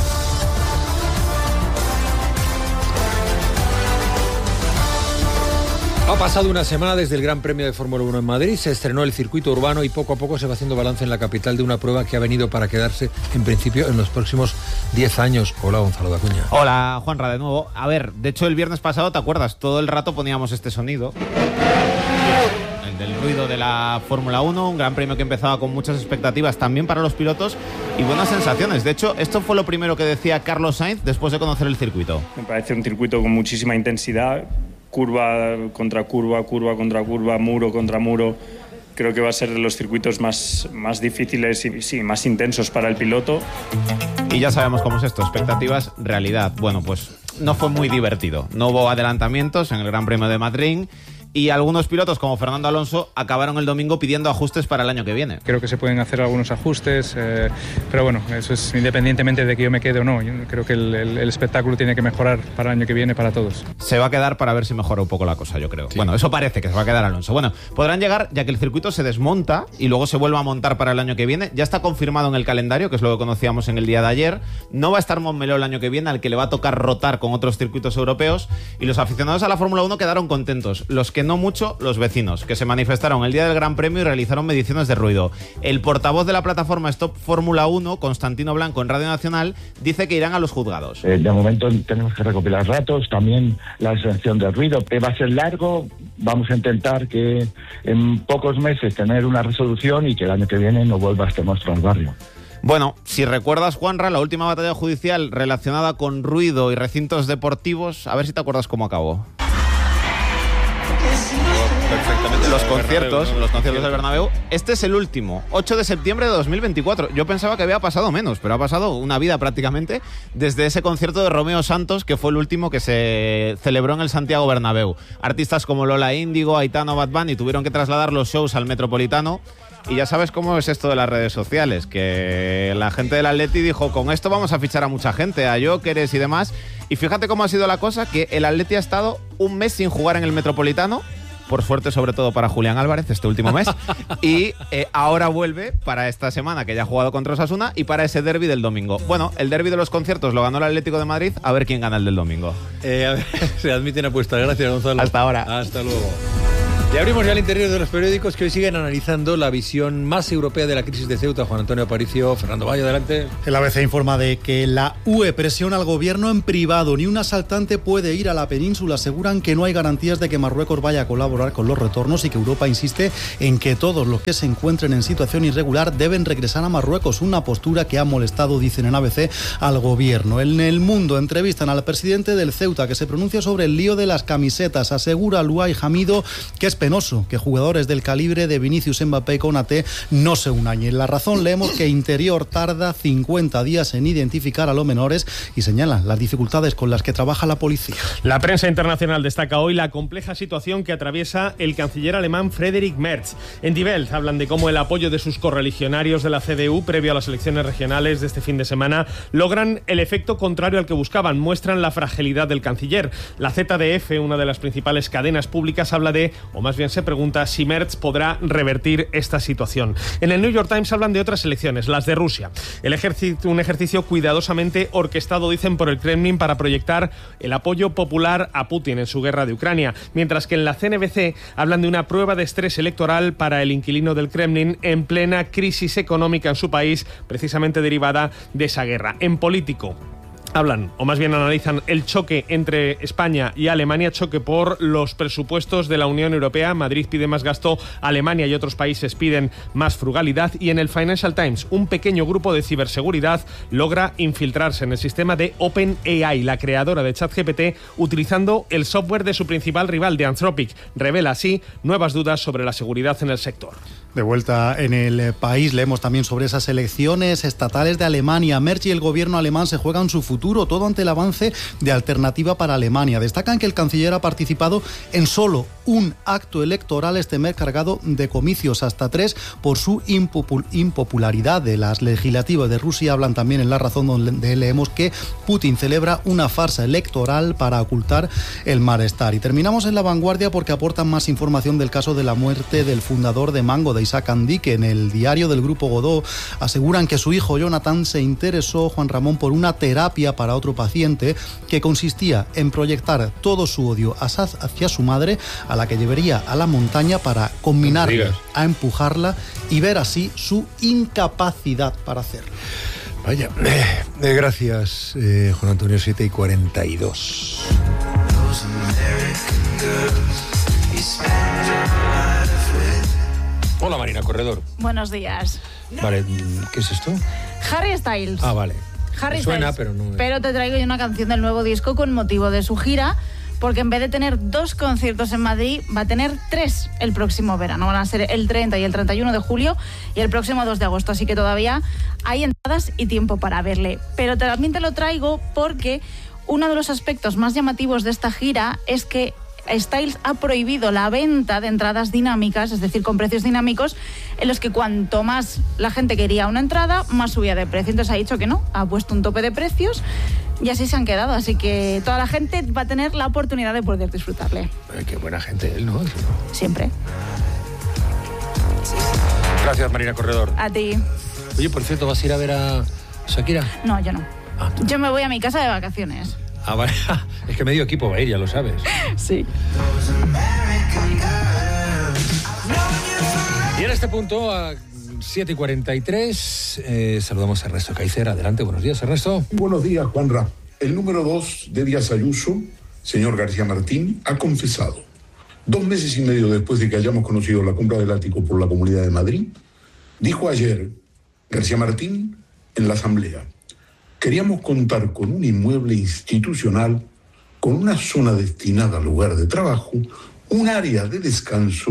Ha pasado una semana desde el Gran Premio de Fórmula uno en Madrid, se estrenó el circuito urbano y poco a poco se va haciendo balance en la capital de una prueba que ha venido para quedarse, en principio, en los próximos diez años. Hola, Gonzalo de Acuña. Hola, Juanra, de nuevo. A ver, de hecho, el viernes pasado, ¿te acuerdas? Todo el rato poníamos este sonido. El del ruido de la Fórmula uno, un Gran Premio que empezaba con muchas expectativas también para los pilotos y buenas sensaciones. De hecho, esto fue lo primero que decía Carlos Sainz después de conocer el circuito. Me parece un circuito con muchísima intensidad. Curva contra curva, curva contra curva, muro contra muro. Creo que va a ser de los circuitos más, más difíciles y sí, más intensos para el piloto. Y ya sabemos cómo es esto, expectativas, realidad. Bueno, pues no fue muy divertido. No hubo adelantamientos en el Gran Premio de Madrid. Y algunos pilotos, como Fernando Alonso, acabaron el domingo pidiendo ajustes para el año que viene. Creo que se pueden hacer algunos ajustes, eh, pero bueno, eso es independientemente de que yo me quede o no. Yo creo que el, el, el espectáculo tiene que mejorar para el año que viene para todos. Se va a quedar para ver si mejora un poco la cosa, yo creo. Sí. Bueno, eso parece que se va a quedar Alonso. Bueno, podrán llegar ya que el circuito se desmonta y luego se vuelve a montar para el año que viene. Ya está confirmado en el calendario, que es lo que conocíamos en el día de ayer. No va a estar Montmeló el año que viene, al que le va a tocar rotar con otros circuitos europeos. Y los aficionados a la Fórmula uno quedaron contentos. Los que no mucho, los vecinos, que se manifestaron el día del Gran Premio y realizaron mediciones de ruido. El portavoz de la plataforma Stop Fórmula uno, Constantino Blanco, en Radio Nacional, dice que irán a los juzgados. Eh, de momento tenemos que recopilar datos, también la exención del ruido. Eh, va a ser largo, vamos a intentar que en pocos meses tener una resolución y que el año que viene no vuelva este monstruo al barrio. Bueno, si recuerdas, Juanra, la última batalla judicial relacionada con ruido y recintos deportivos, a ver si te acuerdas cómo acabó. los conciertos, los conciertos del Bernabéu. Este es el último, ocho de septiembre de dos mil veinticuatro. Yo pensaba que había pasado menos, pero ha pasado una vida prácticamente desde ese concierto de Romeo Santos, que fue el último que se celebró en el Santiago Bernabéu. Artistas como Lola Índigo, Aitana o Bad Bunny tuvieron que trasladar los shows al Metropolitano. Y ya sabes cómo es esto de las redes sociales, que la gente del Atleti dijo, con esto vamos a fichar a mucha gente, a Jóqueres y demás. Y fíjate cómo ha sido la cosa, que el Atleti ha estado un mes sin jugar en el Metropolitano, por suerte sobre todo para Julián Álvarez este último mes, y eh, ahora vuelve para esta semana que ya ha jugado contra Osasuna y para ese derbi del domingo. Bueno, el derbi de los conciertos lo ganó el Atlético de Madrid, a ver quién gana el del domingo. Eh, a ver, se admiten apuestas. Gracias, Gonzalo. Hasta ahora. Hasta luego. Y abrimos ya el interior de los periódicos que hoy siguen analizando la visión más europea de la crisis de Ceuta. Juan Antonio Aparicio, Fernando Valle, adelante. El A B C informa de que la U E presiona al gobierno en privado. Ni un asaltante puede ir a la península. Aseguran que no hay garantías de que Marruecos vaya a colaborar con los retornos y que Europa insiste en que todos los que se encuentren en situación irregular deben regresar a Marruecos. Una postura que ha molestado, dicen en A B C, al gobierno. En El Mundo entrevistan al presidente del Ceuta, que se pronuncia sobre el lío de las camisetas. Asegura Luay Hamido que es penoso que jugadores del calibre de Vinicius, Mbappé y Konaté no se unan. Y en La Razón leemos que Interior tarda cincuenta días en identificar a los menores y señalan las dificultades con las que trabaja la policía. La prensa internacional destaca hoy la compleja situación que atraviesa el canciller alemán Friedrich Merz. En Die Welt hablan de cómo el apoyo de sus correligionarios de la C D U previo a las elecciones regionales de este fin de semana logran el efecto contrario al que buscaban. Muestran la fragilidad del canciller. La Z D F, una de las principales cadenas públicas, habla de, o más bien se pregunta si Merz podrá revertir esta situación. En el New York Times hablan de otras elecciones, las de Rusia. El ejercicio, un ejercicio cuidadosamente orquestado, dicen, por el Kremlin para proyectar el apoyo popular a Putin en su guerra de Ucrania. Mientras que en la C N B C hablan de una prueba de estrés electoral para el inquilino del Kremlin en plena crisis económica en su país, precisamente derivada de esa guerra. En Político hablan, o más bien analizan, el choque entre España y Alemania, choque por los presupuestos de la Unión Europea. Madrid pide más gasto, Alemania y otros países piden más frugalidad. Y en el Financial Times, un pequeño grupo de ciberseguridad logra infiltrarse en el sistema de OpenAI, la creadora de ChatGPT, utilizando el software de su principal rival, de Anthropic. Revela así nuevas dudas sobre la seguridad en el sector. De vuelta en el país, leemos también sobre esas elecciones estatales de Alemania. Merz y el gobierno alemán se juegan su futuro, todo ante el avance de Alternativa para Alemania. Destacan que el canciller ha participado en solo un acto electoral este mes, cargado de comicios, hasta tres, por su impopul- impopularidad. De las legislativas de Rusia hablan también en La Razón, donde leemos que Putin celebra una farsa electoral para ocultar el malestar. Y terminamos en La Vanguardia porque aportan más información del caso de la muerte del fundador de Mango, de Isaac Andy, que en el diario del Grupo Godó aseguran que su hijo Jonathan se interesó, Juan Ramón, por una terapia para otro paciente que consistía en proyectar todo su odio hacia su madre, a la que llevaría a la montaña para combinarla, a empujarla y ver así su incapacidad para hacerlo. Vaya, eh, gracias, eh, Juan Antonio. Siete y cuarenta y dos. Hola, Marina Corredor. Buenos días. Vale, ¿qué es esto? Harry Styles. Ah, vale. Harry Suena, Styles. pero no. Pero te traigo yo una canción del nuevo disco con motivo de su gira, porque en vez de tener dos conciertos en Madrid, va a tener tres el próximo verano. Van a ser el treinta y el treinta y uno de julio y el próximo dos de agosto. Así que todavía hay entradas y tiempo para verle. Pero también te lo traigo porque uno de los aspectos más llamativos de esta gira es que Styles ha prohibido la venta de entradas dinámicas, es decir, con precios dinámicos, en los que cuanto más la gente quería una entrada, más subía de precio. Entonces ha dicho que no, ha puesto un tope de precios y así se han quedado. Así que toda la gente va a tener la oportunidad de poder disfrutarle. Ay, qué buena gente él, ¿no? Siempre. Gracias, Marina Corredor. A ti. Oye, por cierto, ¿vas a ir a ver a Shakira? No, yo no. Ah, yo me voy a mi casa de vacaciones. Ah, vale. Es que medio equipo va a ir, ya lo sabes. Sí. Y en este punto, a siete y cuarenta y tres, eh, saludamos a Ernesto Caicer. Adelante, buenos días, Ernesto. Buenos días, Juanra. El número dos de Díaz Ayuso, señor García Martín, ha confesado, dos meses y medio después de que hayamos conocido la compra del ático por la Comunidad de Madrid, dijo ayer García Martín en la Asamblea: queríamos contar con un inmueble institucional, con una zona destinada al lugar de trabajo, un área de descanso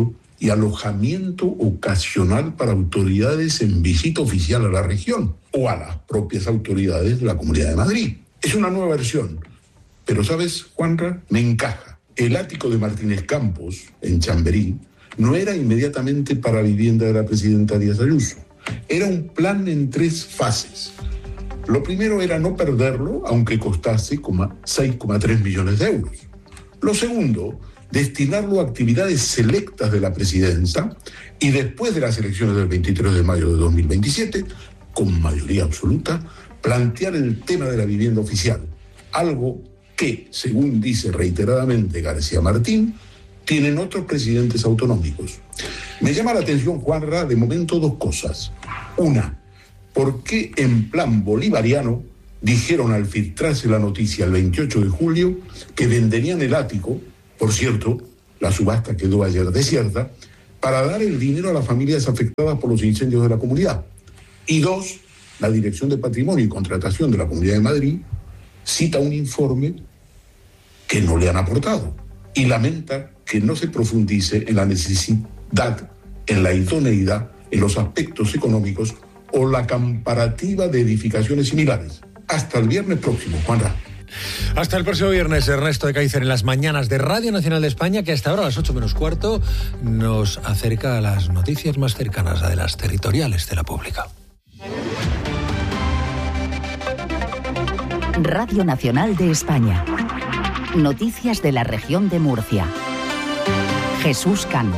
y alojamiento ocasional para autoridades en visita oficial a la región o a las propias autoridades de la Comunidad de Madrid. Es una nueva versión, pero ¿sabes, Juanra? Me encaja. El ático de Martínez Campos, en Chamberí, no era inmediatamente para vivienda de la presidenta Díaz Ayuso. Era un plan en tres fases. Lo primero era no perderlo, aunque costase seis coma tres millones de euros. Lo segundo, destinarlo a actividades selectas de la presidencia y después de las elecciones del veintitrés de mayo de dos mil veintisiete, con mayoría absoluta, plantear el tema de la vivienda oficial, algo que, según dice reiteradamente García Martín, tienen otros presidentes autonómicos. Me llama la atención, Juanra, de momento dos cosas. Una, ¿por qué en plan bolivariano dijeron al filtrarse la noticia el veintiocho de julio que venderían el ático? Por cierto, la subasta quedó ayer desierta, para dar el dinero a las familias afectadas por los incendios de la comunidad. Y dos, la Dirección de Patrimonio y Contratación de la Comunidad de Madrid cita un informe que no le han aportado y lamenta que no se profundice en la necesidad, en la idoneidad, en los aspectos económicos o la comparativa de edificaciones similares. Hasta el viernes próximo, Juanra. Hasta el próximo viernes, Ernesto de Kaiser en las mañanas de Radio Nacional de España, que hasta ahora a las ocho menos cuarto nos acerca a las noticias más cercanas, a de las territoriales de la pública. Radio Nacional de España. Noticias de la región de Murcia. Jesús Cano.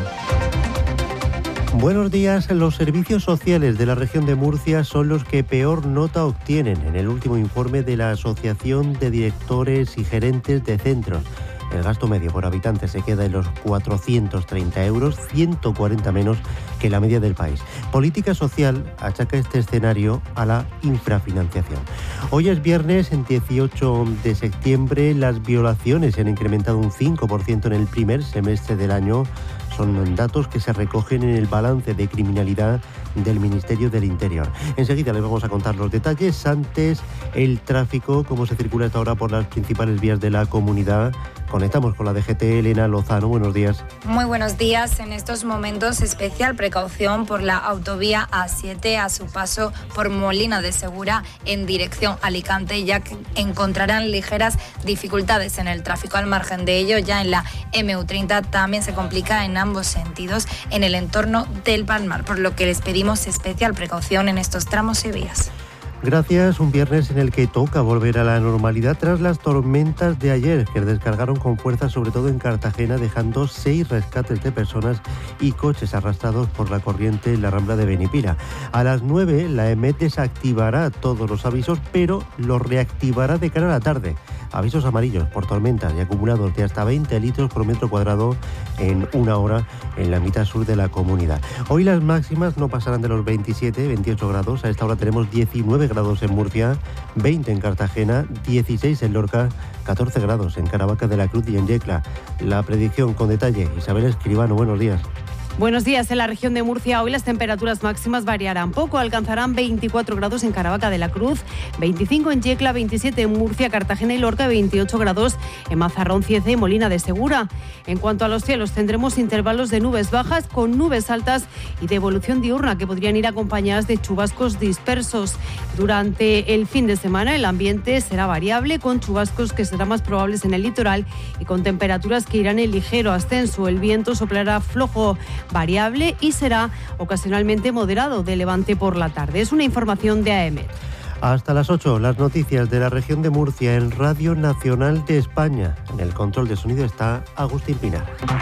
Buenos días. Los servicios sociales de la región de Murcia son los que peor nota obtienen en el último informe de la Asociación de Directores y Gerentes de Centros. El gasto medio por habitante se queda en los cuatrocientos treinta euros, ciento cuarenta menos que la media del país. Política Social achaca este escenario a la infrafinanciación. Hoy es viernes, en dieciocho de septiembre. Las violaciones se han incrementado un cinco por ciento en el primer semestre del año. Son datos que se recogen en el balance de criminalidad del Ministerio del Interior. Enseguida les vamos a contar los detalles. Antes, el tráfico, cómo se circula hasta ahora por las principales vías de la comunidad. Conectamos con la D G T. Elena Lozano, buenos días. Muy buenos días. En estos momentos, especial precaución por la autovía A siete a su paso por Molina de Segura en dirección Alicante, ya que encontrarán ligeras dificultades en el tráfico. Al margen de ello, ya en la M U treinta también se complica en ambos sentidos en el entorno del Palmar, por lo que les pedimos especial precaución en estos tramos y vías. Gracias, un viernes en el que toca volver a la normalidad tras las tormentas de ayer, que descargaron con fuerza sobre todo en Cartagena, dejando seis rescates de personas y coches arrastrados por la corriente en la Rambla de Benipira. A las nueve, la E M E T desactivará todos los avisos, pero los reactivará de cara a la tarde. Avisos amarillos por tormentas y acumulados de hasta veinte litros por metro cuadrado en una hora en la mitad sur de la comunidad. Hoy las máximas no pasarán de los veintisiete, veintiocho grados. A esta hora tenemos diecinueve grados en Murcia, veinte en Cartagena, dieciséis en Lorca, catorce grados en Caravaca de la Cruz y en Yecla. La predicción con detalle. Isabel Escribano, buenos días. Buenos días. En la región de Murcia hoy las temperaturas máximas variarán poco. Alcanzarán veinticuatro grados en Caravaca de la Cruz, veinticinco en Yecla, veintisiete en Murcia, Cartagena y Lorca, veintiocho grados en Mazarrón, Cieza y Molina de Segura. En cuanto a los cielos, tendremos intervalos de nubes bajas con nubes altas y de evolución diurna que podrían ir acompañadas de chubascos dispersos. Durante el fin de semana el ambiente será variable, con chubascos que serán más probables en el litoral y con temperaturas que irán en ligero ascenso. El viento soplará flojo, variable y será ocasionalmente moderado de levante por la tarde. Es una información de A E M E T. Hasta las ocho, las noticias de la región de Murcia en Radio Nacional de España. En el control de sonido está Agustín Pinar.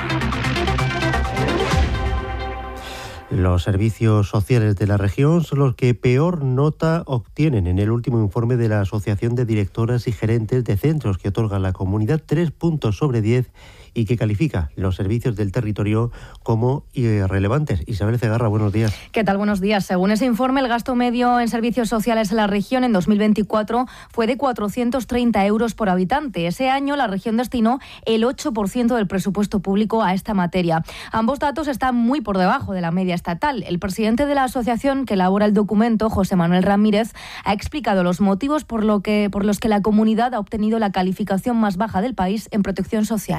Los servicios sociales de la región son los que peor nota obtienen en el último informe de la Asociación de Directoras y Gerentes de Centros, que otorga a la comunidad tres puntos sobre diez y que califica los servicios del territorio como irrelevantes. Isabel Cegarra, buenos días. ¿Qué tal? Buenos días. Según ese informe, el gasto medio en servicios sociales en la región en dos mil veinticuatro fue de cuatrocientos treinta euros por habitante. Ese año la región destinó el ocho por ciento del presupuesto público a esta materia. Ambos datos están muy por debajo de la media estatal. El presidente de la asociación que elabora el documento, José Manuel Ramírez, ha explicado los motivos por, lo que, por los que la comunidad ha obtenido la calificación más baja del país en protección social. Tiene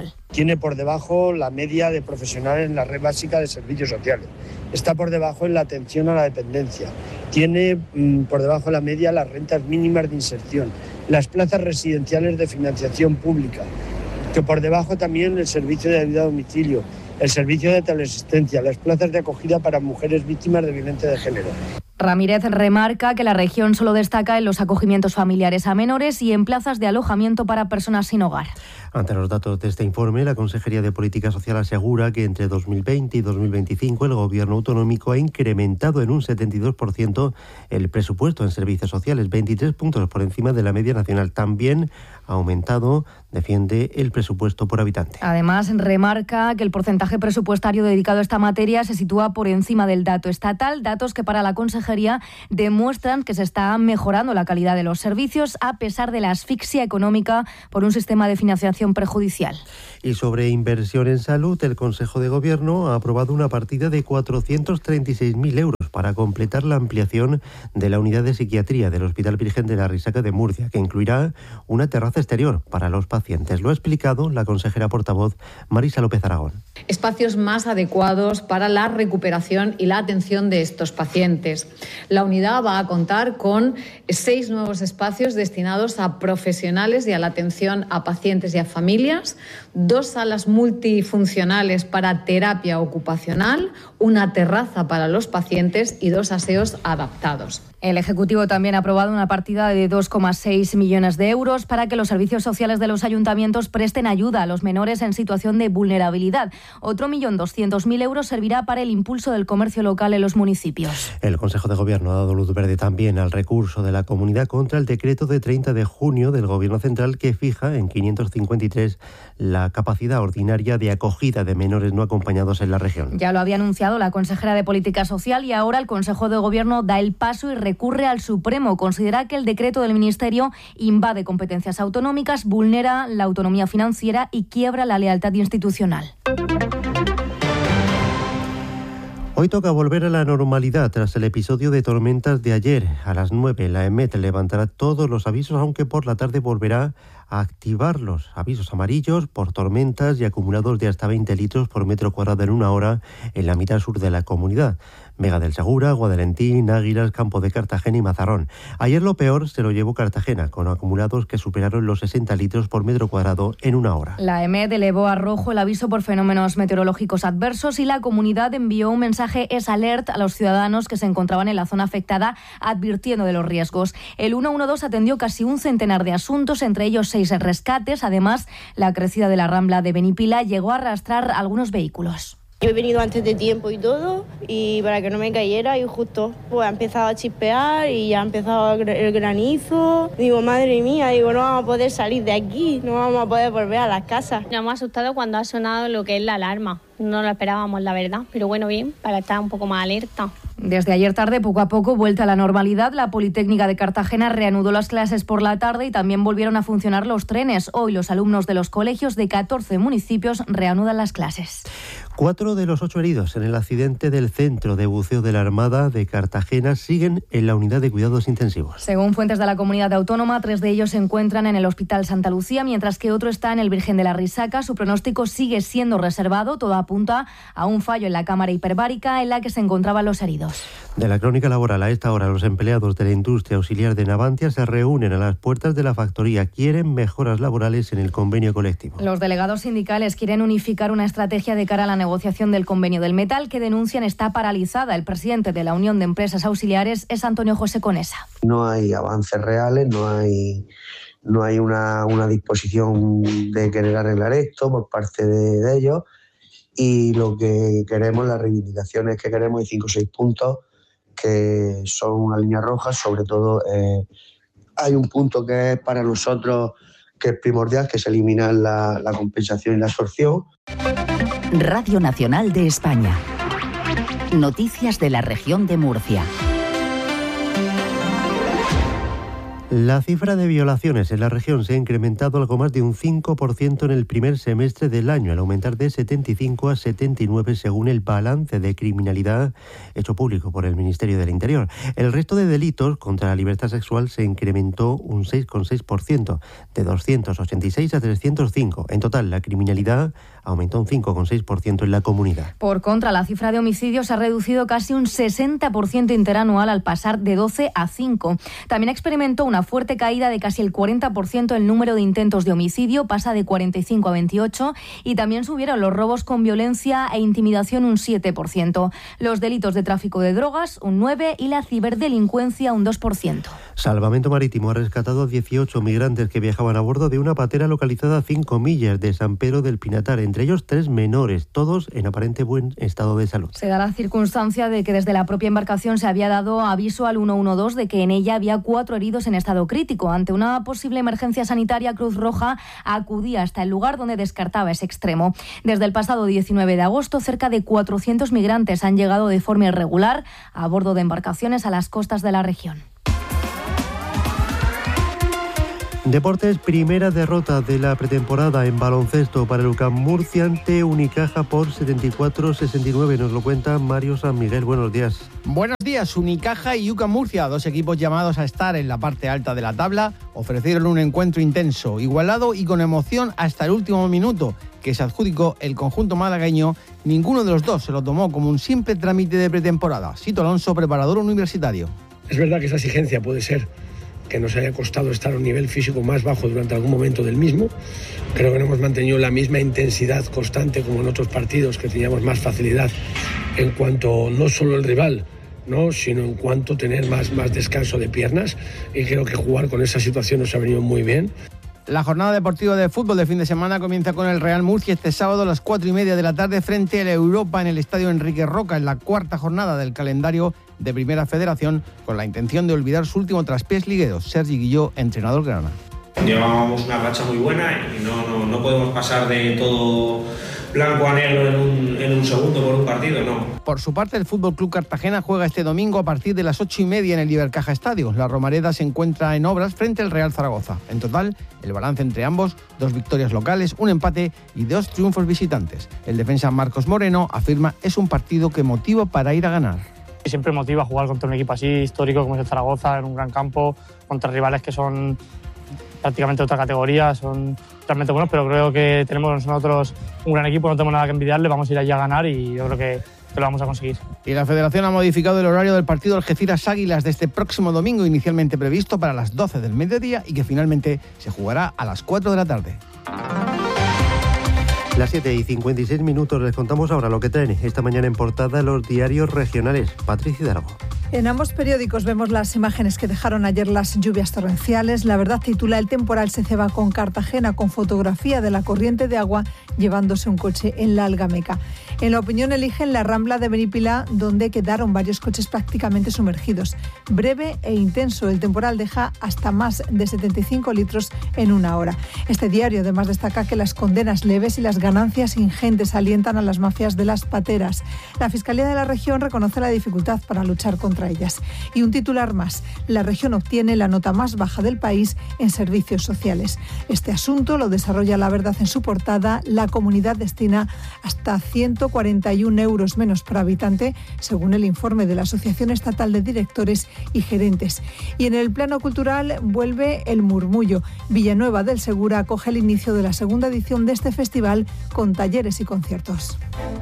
tiene por debajo la media de profesionales en la red básica de servicios sociales, está por debajo en la atención a la dependencia, tiene mmm, por debajo de la media las rentas mínimas de inserción, las plazas residenciales de financiación pública, que por debajo también el servicio de ayuda a domicilio, el servicio de teleasistencia, las plazas de acogida para mujeres víctimas de violencia de género. Ramírez remarca que la región solo destaca en los acogimientos familiares a menores y en plazas de alojamiento para personas sin hogar. Ante los datos de este informe, la Consejería de Política Social asegura que entre dos mil veinte y dos mil veinticinco el Gobierno autonómico ha incrementado en un setenta y dos por ciento el presupuesto en servicios sociales, veintitrés puntos por encima de la media nacional. También ha aumentado, defiende, el presupuesto por habitante. Además, remarca que el porcentaje presupuestario dedicado a esta materia se sitúa por encima del dato estatal, datos que para la Consejería demuestran que se está mejorando la calidad de los servicios a pesar de la asfixia económica por un sistema de financiación perjudicial. Y sobre inversión en salud, el Consejo de Gobierno ha aprobado una partida de cuatrocientos treinta y seis mil euros para completar la ampliación de la unidad de psiquiatría del Hospital Virgen de la Risaca de Murcia, que incluirá una terraza exterior para los pacientes. Lo ha explicado la consejera portavoz Marisa López Aragón. Espacios más adecuados para la recuperación y la atención de estos pacientes. La unidad va a contar con seis nuevos espacios destinados a profesionales y a la atención a pacientes y a familias, dos salas multifuncionales para terapia ocupacional, una terraza para los pacientes y dos aseos adaptados. El Ejecutivo también ha aprobado una partida de dos coma seis millones de euros para que los servicios sociales de los ayuntamientos presten ayuda a los menores en situación de vulnerabilidad. Otro millón doscientos mil euros servirá para el impulso del comercio local en los municipios. El Consejo de Gobierno ha dado luz verde también al recurso de la comunidad contra el decreto de treinta de junio del Gobierno central que fija en quinientos cincuenta y tres la capacidad ordinaria de acogida de menores no acompañados en la región. Ya lo había anunciado la consejera de Política Social y ahora el Consejo de Gobierno da el paso y recurre al Supremo. Considera que el decreto del Ministerio invade competencias autonómicas, vulnera la autonomía financiera y quiebra la lealtad institucional. Hoy toca volver a la normalidad tras el episodio de tormentas de ayer. A las nueve la EMET levantará todos los avisos, aunque por la tarde volverá a activar los avisos amarillos por tormentas y acumulados de hasta veinte litros por metro cuadrado en una hora en la mitad sur de la comunidad. Vega del Segura, Guadalentín, Águilas, Campo de Cartagena y Mazarrón. Ayer lo peor se lo llevó Cartagena, con acumulados que superaron los sesenta litros por metro cuadrado en una hora. La EMET elevó a rojo el aviso por fenómenos meteorológicos adversos y la comunidad envió un mensaje Es Alert a los ciudadanos que se encontraban en la zona afectada, advirtiendo de los riesgos. El ciento doce atendió casi un centenar de asuntos, entre ellos seis rescates. Además, la crecida de la Rambla de Benipila llegó a arrastrar algunos vehículos. Yo he venido antes de tiempo y todo, y para que no me cayera, y justo pues ha empezado a chispear y ya ha empezado el granizo. Digo, madre mía, digo, no vamos a poder salir de aquí, no vamos a poder volver a las casas. Nos hemos asustado cuando ha sonado lo que es la alarma. No lo esperábamos, la verdad, pero bueno, bien, para estar un poco más alerta. Desde ayer tarde, poco a poco, vuelta a la normalidad, la Politécnica de Cartagena reanudó las clases por la tarde y también volvieron a funcionar los trenes. Hoy los alumnos de los colegios de catorce municipios reanudan las clases. Cuatro de los ocho heridos en el accidente del Centro de Buceo de la Armada de Cartagena siguen en la unidad de cuidados intensivos. Según fuentes de la comunidad autónoma, tres de ellos se encuentran en el Hospital Santa Lucía, mientras que otro está en el Virgen de la Risaca. Su pronóstico sigue siendo reservado, todo apunta a un fallo en la cámara hiperbárica en la que se encontraban los heridos. De la crónica laboral, a esta hora los empleados de la industria auxiliar de Navantia se reúnen a las puertas de la factoría. Quieren mejoras laborales en el convenio colectivo. Los delegados sindicales quieren unificar una estrategia de cara a la negociación del convenio del metal que denuncian está paralizada. El presidente de la Unión de Empresas Auxiliares es Antonio José Conesa. No hay avances reales, no hay, no hay una, una disposición de querer arreglar esto por parte de, de ellos. Y lo que queremos, las reivindicaciones que queremos, hay cinco o seis puntos que son una línea roja. Sobre todo eh, hay un punto que es para nosotros que es primordial, que es eliminar la, la compensación y la absorción. Radio Nacional de España. Noticias de la región de Murcia. La cifra de violaciones en la región se ha incrementado algo más de un cinco por ciento en el primer semestre del año, al aumentar de setenta y cinco a setenta y nueve según el balance de criminalidad hecho público por el Ministerio del Interior. El resto de delitos contra la libertad sexual se incrementó un seis coma seis por ciento, de doscientos ochenta y seis a trescientos cinco. En total, la criminalidad aumentó un cinco coma seis por ciento en la comunidad. Por contra, la cifra de homicidios ha reducido casi un sesenta por ciento interanual al pasar de doce a cinco. También experimentó una fuerte caída de casi el cuarenta por ciento el número de intentos de homicidio, pasa de cuarenta y cinco a veintiocho, y también subieron los robos con violencia e intimidación un siete por ciento. Los delitos de tráfico de drogas un nueve por ciento y la ciberdelincuencia un dos por ciento. Salvamento Marítimo ha rescatado a dieciocho migrantes que viajaban a bordo de una patera localizada a cinco millas de San Pedro del Pinatar, entre ellos tres menores, todos en aparente buen estado de salud. Se da la circunstancia de que desde la propia embarcación se había dado aviso al ciento doce de que en ella había cuatro heridos en estado crítico. Ante una posible emergencia sanitaria, Cruz Roja acudía hasta el lugar donde descartaba ese extremo. Desde el pasado diecinueve de agosto, cerca de cuatrocientos migrantes han llegado de forma irregular a bordo de embarcaciones a las costas de la región. Deportes, primera derrota de la pretemporada en baloncesto para el U C A M Murcia ante Unicaja por setenta y cuatro a sesenta y nueve. Nos lo cuenta Mario San Miguel. Buenos días. Buenos días. Unicaja y U C A M Murcia, dos equipos llamados a estar en la parte alta de la tabla, ofrecieron un encuentro intenso, igualado y con emoción hasta el último minuto, que se adjudicó el conjunto malagueño. Ninguno de los dos se lo tomó como un simple trámite de pretemporada. Sito Alonso, preparador universitario. Es verdad que esa exigencia puede ser que nos haya costado estar a un nivel físico más bajo durante algún momento del mismo. Creo que no hemos mantenido la misma intensidad constante como en otros partidos, que teníamos más facilidad en cuanto no solo el rival, ¿no?, sino en cuanto a tener más, más descanso de piernas, y creo que jugar con esa situación nos ha venido muy bien. La jornada deportiva de fútbol de fin de semana comienza con el Real Murcia este sábado a las cuatro y media de la tarde frente a la Europa en el Estadio Enrique Roca, en la cuarta jornada del calendario de Primera Federación, con la intención de olvidar su último traspiés liguero. Sergi Guilló, entrenador grana. Llevábamos una racha muy buena y no, no, no podemos pasar de todo blanco a negro en un, en un segundo por un partido, no. Por su parte, el F C Cartagena juega este domingo a partir de las ocho y media en el Ibercaja Estadio. La Romareda se encuentra en obras frente al Real Zaragoza. En total, el balance entre ambos, dos victorias locales, un empate y dos triunfos visitantes. El defensa Marcos Moreno afirma es un partido que motiva para ir a ganar. Siempre motiva jugar contra un equipo así histórico como es el Zaragoza, en un gran campo, contra rivales que son prácticamente otra categoría, son realmente buenos, pero creo que tenemos nosotros un gran equipo, no tenemos nada que envidiarle, vamos a ir allí a ganar y yo creo que, que lo vamos a conseguir. Y la Federación ha modificado el horario del partido Algeciras Águilas de este próximo domingo, inicialmente previsto para las doce del mediodía y que finalmente se jugará a las cuatro de la tarde. Las siete y cincuenta y seis minutos, les contamos ahora lo que traen esta mañana en portada los diarios regionales. Patricia Hidalgo. En ambos periódicos vemos las imágenes que dejaron ayer las lluvias torrenciales. La Verdad titula El temporal se ceba con Cartagena, con fotografía de la corriente de agua llevándose un coche en la Algameca. En La Opinión eligen la Rambla de Benipilá, donde quedaron varios coches prácticamente sumergidos. Breve e intenso, el temporal deja hasta más de setenta y cinco litros en una hora. Este diario además destaca que las condenas leves y las ganancias ingentes alientan a las mafias de las pateras. La Fiscalía de la región reconoce la dificultad para luchar contra ellas. Y un titular más, la región obtiene la nota más baja del país en servicios sociales. Este asunto lo desarrolla La Verdad en su portada. La comunidad destina hasta ciento cuarenta y un euros menos por habitante, según el informe de la Asociación Estatal de Directores y Gerentes. Y en el plano cultural vuelve el murmullo. Villanueva del Segura acoge el inicio de la segunda edición de este festival con talleres y conciertos.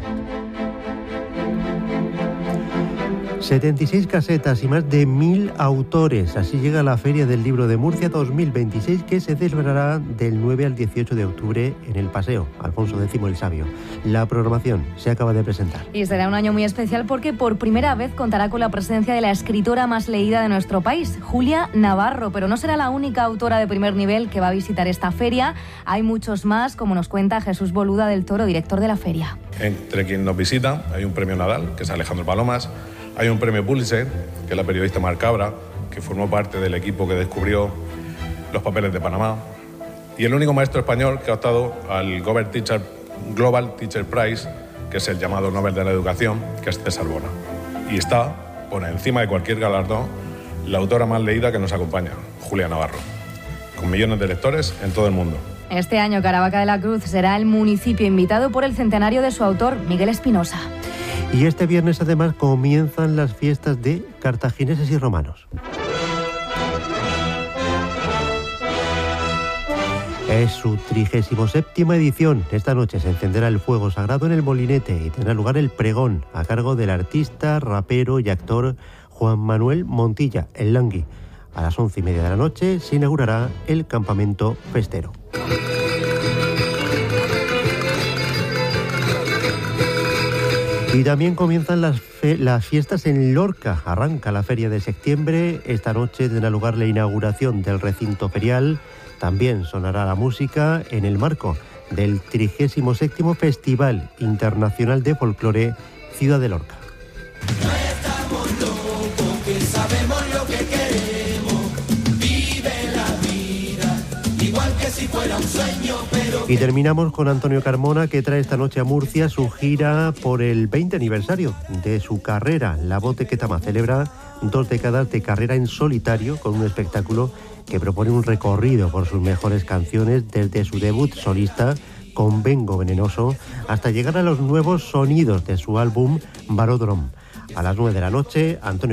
setenta y seis casetas y más de mil autores. Así llega la Feria del Libro de Murcia dos mil veintiséis, que se celebrará del nueve al dieciocho de octubre en el Paseo Alfonso X el Sabio. La programación se acaba de presentar. Y será un año muy especial porque por primera vez contará con la presencia de la escritora más leída de nuestro país, Julia Navarro. Pero no será la única autora de primer nivel que va a visitar esta feria. Hay muchos más, como nos cuenta Jesús Boluda del Toro, director de la feria. Entre quienes nos visitan hay un premio Nadal, que es Alejandro Palomas. Hay un premio Pulitzer, que es la periodista Mar Cabra, que formó parte del equipo que descubrió los papeles de Panamá. Y el único maestro español que ha optado al Global Teacher, Global Teacher Prize, que es el llamado Nobel de la Educación, que es César Bona. Y está, por encima de cualquier galardón, la autora más leída que nos acompaña, Julia Navarro, con millones de lectores en todo el mundo. Este año Caravaca de la Cruz será el municipio invitado por el centenario de su autor, Miguel Espinosa. Y este viernes además comienzan las fiestas de cartagineses y romanos. Es su trigésimo séptima edición. Esta noche se encenderá el fuego sagrado en el Molinete y tendrá lugar el pregón a cargo del artista, rapero y actor Juan Manuel Montilla, el Langui. A las once y media de la noche se inaugurará el campamento festero. Y también comienzan las, fe- las fiestas en Lorca. Arranca la feria de septiembre. Esta noche tendrá lugar la inauguración del recinto ferial. También sonará la música en el marco del trigésimo séptimo Festival Internacional de Folclore Ciudad de Lorca. No estamos locos, que sabemos lo que queremos. Vive la vida, igual que si fuera un sueño, pero... Y terminamos con Antonio Carmona, que trae esta noche a Murcia su gira por el veinte aniversario de su carrera. La Voz de Ketama celebra dos décadas de carrera en solitario con un espectáculo que propone un recorrido por sus mejores canciones desde su debut solista con Vengo Venenoso hasta llegar a los nuevos sonidos de su álbum Baródromo. A las nueve de la noche, Antonio